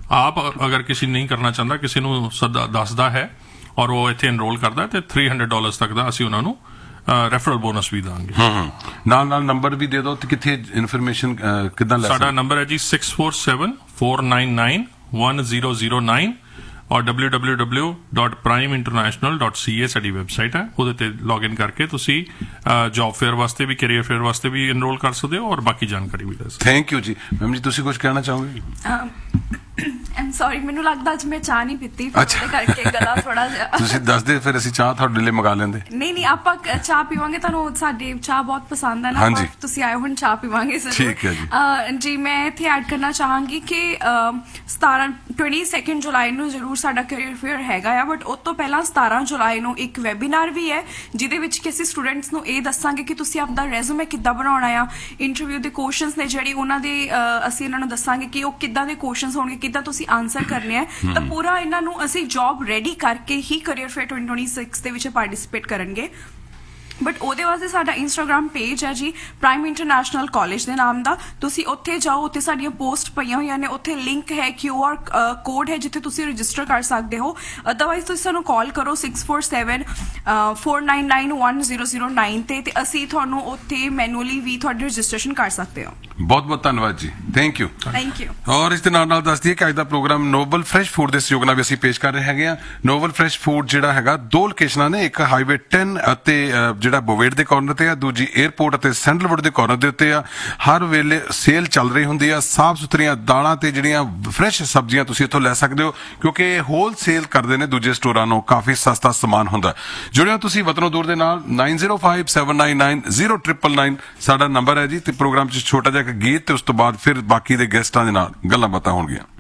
ਆਪ ਅਗਰ ਕਿਸੇ ਨਹੀਂ ਕਰਨਾ ਚਾਹੁੰਦਾ, ਕਿਸੇ ਨੂੰ ਸਦਾ ਦੱਸਦਾ ਹੈ ਔਰ ਉਹ ਇੱਥੇ ਐਨਰੋਲ ਕਰਦਾ ਤੇ three hundred ਡਾਲਰਸ ਤੱਕ ਦਾ ਅਸੀਂ ਉਹਨਾਂ ਨੂੰ ਰੈਫਰਲ ਬੋਨਸ ਵੀ ਦਾਂਗੇ। ਨਾਲ ਨਾਲ ਨੰਬਰ ਵੀ ਦੇ ਦਿਓ ਤੇ ਕਿੱਥੇ ਇਨਫੋਰਮੇਸ਼ਨ ਕਿੱਦਾਂ ਲੈ ਸਾਡਾ ਨੰਬਰ ਹੈ ਜੀ six four seven four nine nine one zero zero nine ਔਰ w w w dot prime international dot c a ਸਾਡੀ ਵੈਬਸਾਈਟ ਹੈ, ਉਹਦੇ ਤੇ ਲੌਗਇਨ ਕਰਕੇ ਤੁਸੀਂ ਜੌਬ ਫੇਅਰ ਵਾਸਤੇ ਵੀ, ਕੈਰੀਅਰ ਫੇਅਰ ਵਾਸਤੇ ਵੀ ਐਨਰੋਲ ਕਰ ਸਕਦੇ ਹੋ ਔਰ ਬਾਕੀ ਜਾਣਕਾਰੀ ਵੀ ਲੈ ਸਕਦੇ ਹੋ। ਥੈਂਕ ਯੂ ਜੀ। ਮੈਮ ਜੀ ਤੁਸੀਂ ਕੁਝ ਕਹਿਣਾ ਚਾਹੋਗੇ? ਆਮ ਸੌਰੀ, ਮੈਨੂੰ ਲੱਗਦਾ ਅੱਜ ਮੈਂ ਚਾਹ ਨਹੀਂ ਪੀਤੀ, ਫਿਰ ਉਹਦੇ ਕਰਕੇ ਗਲਾ ਥੋੜਾ ਜਿਹਾ। ਤੁਸੀਂ ਦੱਸਦੇ ਫਿਰ ਅਸੀਂ ਚਾਹ ਤੁਹਾਡੇ ਲਈ ਮੰਗਾ ਲੈਂਦੇ। ਨਹੀਂ ਨਹੀਂ, ਆਪਾਂ ਚਾਹ ਪੀਵਾਂਗੇ, ਤੁਹਾਨੂੰ ਸਾਡੀ ਚਾਹ ਬਹੁਤ ਪਸੰਦ ਹੈ ਨਾ, ਤੁਸੀਂ ਆਏ ਹੁਣ ਚਾਹ ਪੀਵਾਂਗੇ ਜ਼ਰੂਰ। ਠੀਕ ਹੈ ਜੀ। ਜੀ ਮੈਂ ਇੱਥੇ ਐਡ ਕਰਨਾ ਚਾਹਾਂਗੀ ਕਿ ਸਤਾਰਾਂ ਟਵੈਂਟੀ ਸੈਕਿੰਡ ਜੁਲਾਈ ਨੂੰ ਜ਼ਰੂਰ ਸਾਡਾ ਕੈਰੀਅਰ ਫੇਅਰ ਹੈਗਾ ਆ, ਬਟ ਉਸ ਤੋਂ ਪਹਿਲਾਂ ਸਤਾਰਾਂ ਜੁਲਾਈ ਨੂੰ ਇੱਕ ਵੈਬੀਨਾਰ ਵੀ ਹੈ ਜਿਹਦੇ ਵਿੱਚ ਕਿ ਅਸੀਂ ਸਟੂਡੈਂਟਸ ਨੂੰ ਇਹ ਦੱਸਾਂਗੇ ਕਿ ਤੁਸੀਂ ਆਪਦਾ ਰੈਜ਼ੂਮੇ ਕਿੱਦਾਂ ਬਣਾਉਣਾ ਆ, ਇੰਟਰਵਿਊ ਦੇ ਕੁਐਸਚਨਸ ਨੇ ਜਿਹੜੇ ਉਹਨਾਂ ਦੇ ਅਸੀਂ ਇਹਨਾਂ ਨੂੰ ਦੱਸਾਂਗੇ ਕਿ ਉਹ ਕਿੱਦਾਂ ਦੇ ਕੁਐਸਚਨਸ ਹੋਣਗੇ, ਕਿੱਦਾਂ ਤੁਸੀਂ ਆਨਸਰ ਕਰਨੇ ਆ। ਤਾਂ ਪੂਰਾ ਇਹਨਾਂ ਨੂੰ ਅਸੀਂ ਜੌਬ ਰੈਡੀ ਕਰਕੇ ਹੀ ਕੈਰੀਅਰ ਫੇਅਰ twenty twenty-six ਦੇ ਵਿੱਚ ਪਾਰਟਿਸਿਪੇਟ ਕਰਨਗੇ। ਬਟ ਉਹਦੇ ਵਾਸਤੇ ਸਾਡਾ ਇੰਸਟਾਗ੍ਰਾਮ ਪੇਜ ਹੈ ਜੀ, ਪ੍ਰਾਈਮ ਇੰਟਰਨੈਸ਼ਨਲ ਕਾਲਜ ਦੇ ਨਾਮ ਦਾ। ਤੁਸੀਂ ਉੱਥੇ ਜਾਓ, ਉੱਥੇ ਸਾਡੀਆਂ ਪੋਸਟ ਪਈਆਂ ਹੋਈਆਂ ਨੇ, ਉੱਥੇ ਲਿੰਕ ਹੈ, ਕਿਊ ਆਰ ਕੋਡ ਹੈ ਜਿੱਥੇ ਤੁਸੀਂ ਰਜਿਸਟਰ ਕਰ ਸਕਦੇ ਹੋ। ਅਦਰਵਾਈਜ਼ ਤੁਸੀਂ ਸਾਨੂੰ ਕਾਲ ਕਰੋ six four seven four nine nine one zero zero nine ਤੇ ਤੇ ਅਸੀਂ ਤੁਹਾਨੂੰ ਉੱਥੇ ਮੈਨੂਅਲੀ ਵੀ ਤੁਹਾਡੀ ਰਜਿਸਟ੍ਰੇਸ਼ਨ ਕਰ ਸਕਦੇ ਹੋ। ਬਹੁਤ ਬਹੁਤ ਧੰਨਵਾਦ ਜੀ, ਥੈਂਕ ਯੂ। Thank you. ਔਰ ਇਸ ਦੇ ਨਾਲ ਨਾਲ ਦੱਸ ਦਈਏ ਕਿ ਅੱਜ ਦਾ ਪ੍ਰੋਗਰਾਮ ਨੋਬਲ ਫਰੈਸ਼ ਫੂਡ ਦੇ ਸਹਿਯੋਗ ਨਾਲ ਵੀ ਅਸੀਂ ਪੇਸ਼ ਕਰ ਰਹੇ ਹੈਗੇ ਆ। ਨੋਬਲ ਫਰੈਸ਼ ਫੂਡ ਜਿਹੜਾ ਹੈਗਾ ਦੋ ਲੋਕੇਸ਼ਨਾਂ ਨੇ, ਇੱਕ ਹਾਈਵੇ ten ਅਤੇ ਜਿਹੜਾ ਬੋਵੇਟ ਦੇ ਕਾਰਨਰ ਤੇ ਆ, ਦੂਜੀ 에ਅਰਪੋਰਟ ਅਤੇ ਸੈਂਡਲਵੁੱਡ ਦੇ ਕਾਰਨਰ ਦੇ ਉੱਤੇ ਆ। ਹਰ ਵੇਲੇ ਸੇਲ ਚੱਲ ਰਹੀ ਹੁੰਦੀ ਆ। ਸਾਫ਼ ਸੁਥਰੀਆਂ ਦਾਲਾਂ ਤੇ ਜਿਹੜੀਆਂ ਫਰੈਸ਼ ਸਬਜ਼ੀਆਂ ਤੁਸੀਂ ਇੱਥੋਂ ਲੈ ਸਕਦੇ ਹੋ, ਕਿਉਂਕਿ ਇਹ ਹੋਲ ਸੇਲ ਕਰਦੇ ਨੇ ਦੂਜੇ ਸਟੋਰਾਂ ਨੂੰ, ਕਾਫੀ ਸਸਤਾ ਸਮਾਨ ਹੁੰਦਾ। ਜੁੜਿਓ ਤੁਸੀਂ ਵਤਨੋਂ ਦੂਰ ਦੇ ਨਾਲ nine zero five seven nine nine zero nine nine ਸਾਡਾ ਨੰਬਰ ਹੈ ਜੀ। ਤੇ ਪ੍ਰੋਗਰਾਮ 'ਚ ਛੋਟਾ ਜਿਹਾ ਇੱਕ ਗੀਤ ਤੇ ਉਸ ਤੋਂ ਬਾਅਦ ਫਿਰ ਬਾਕੀ ਦੇ ਗੈਸਟਾਂ ਦੇ ਨਾਲ ਗੱਲਾਂ ਬਾਤਾਂ ਹੋਣਗੀਆਂ।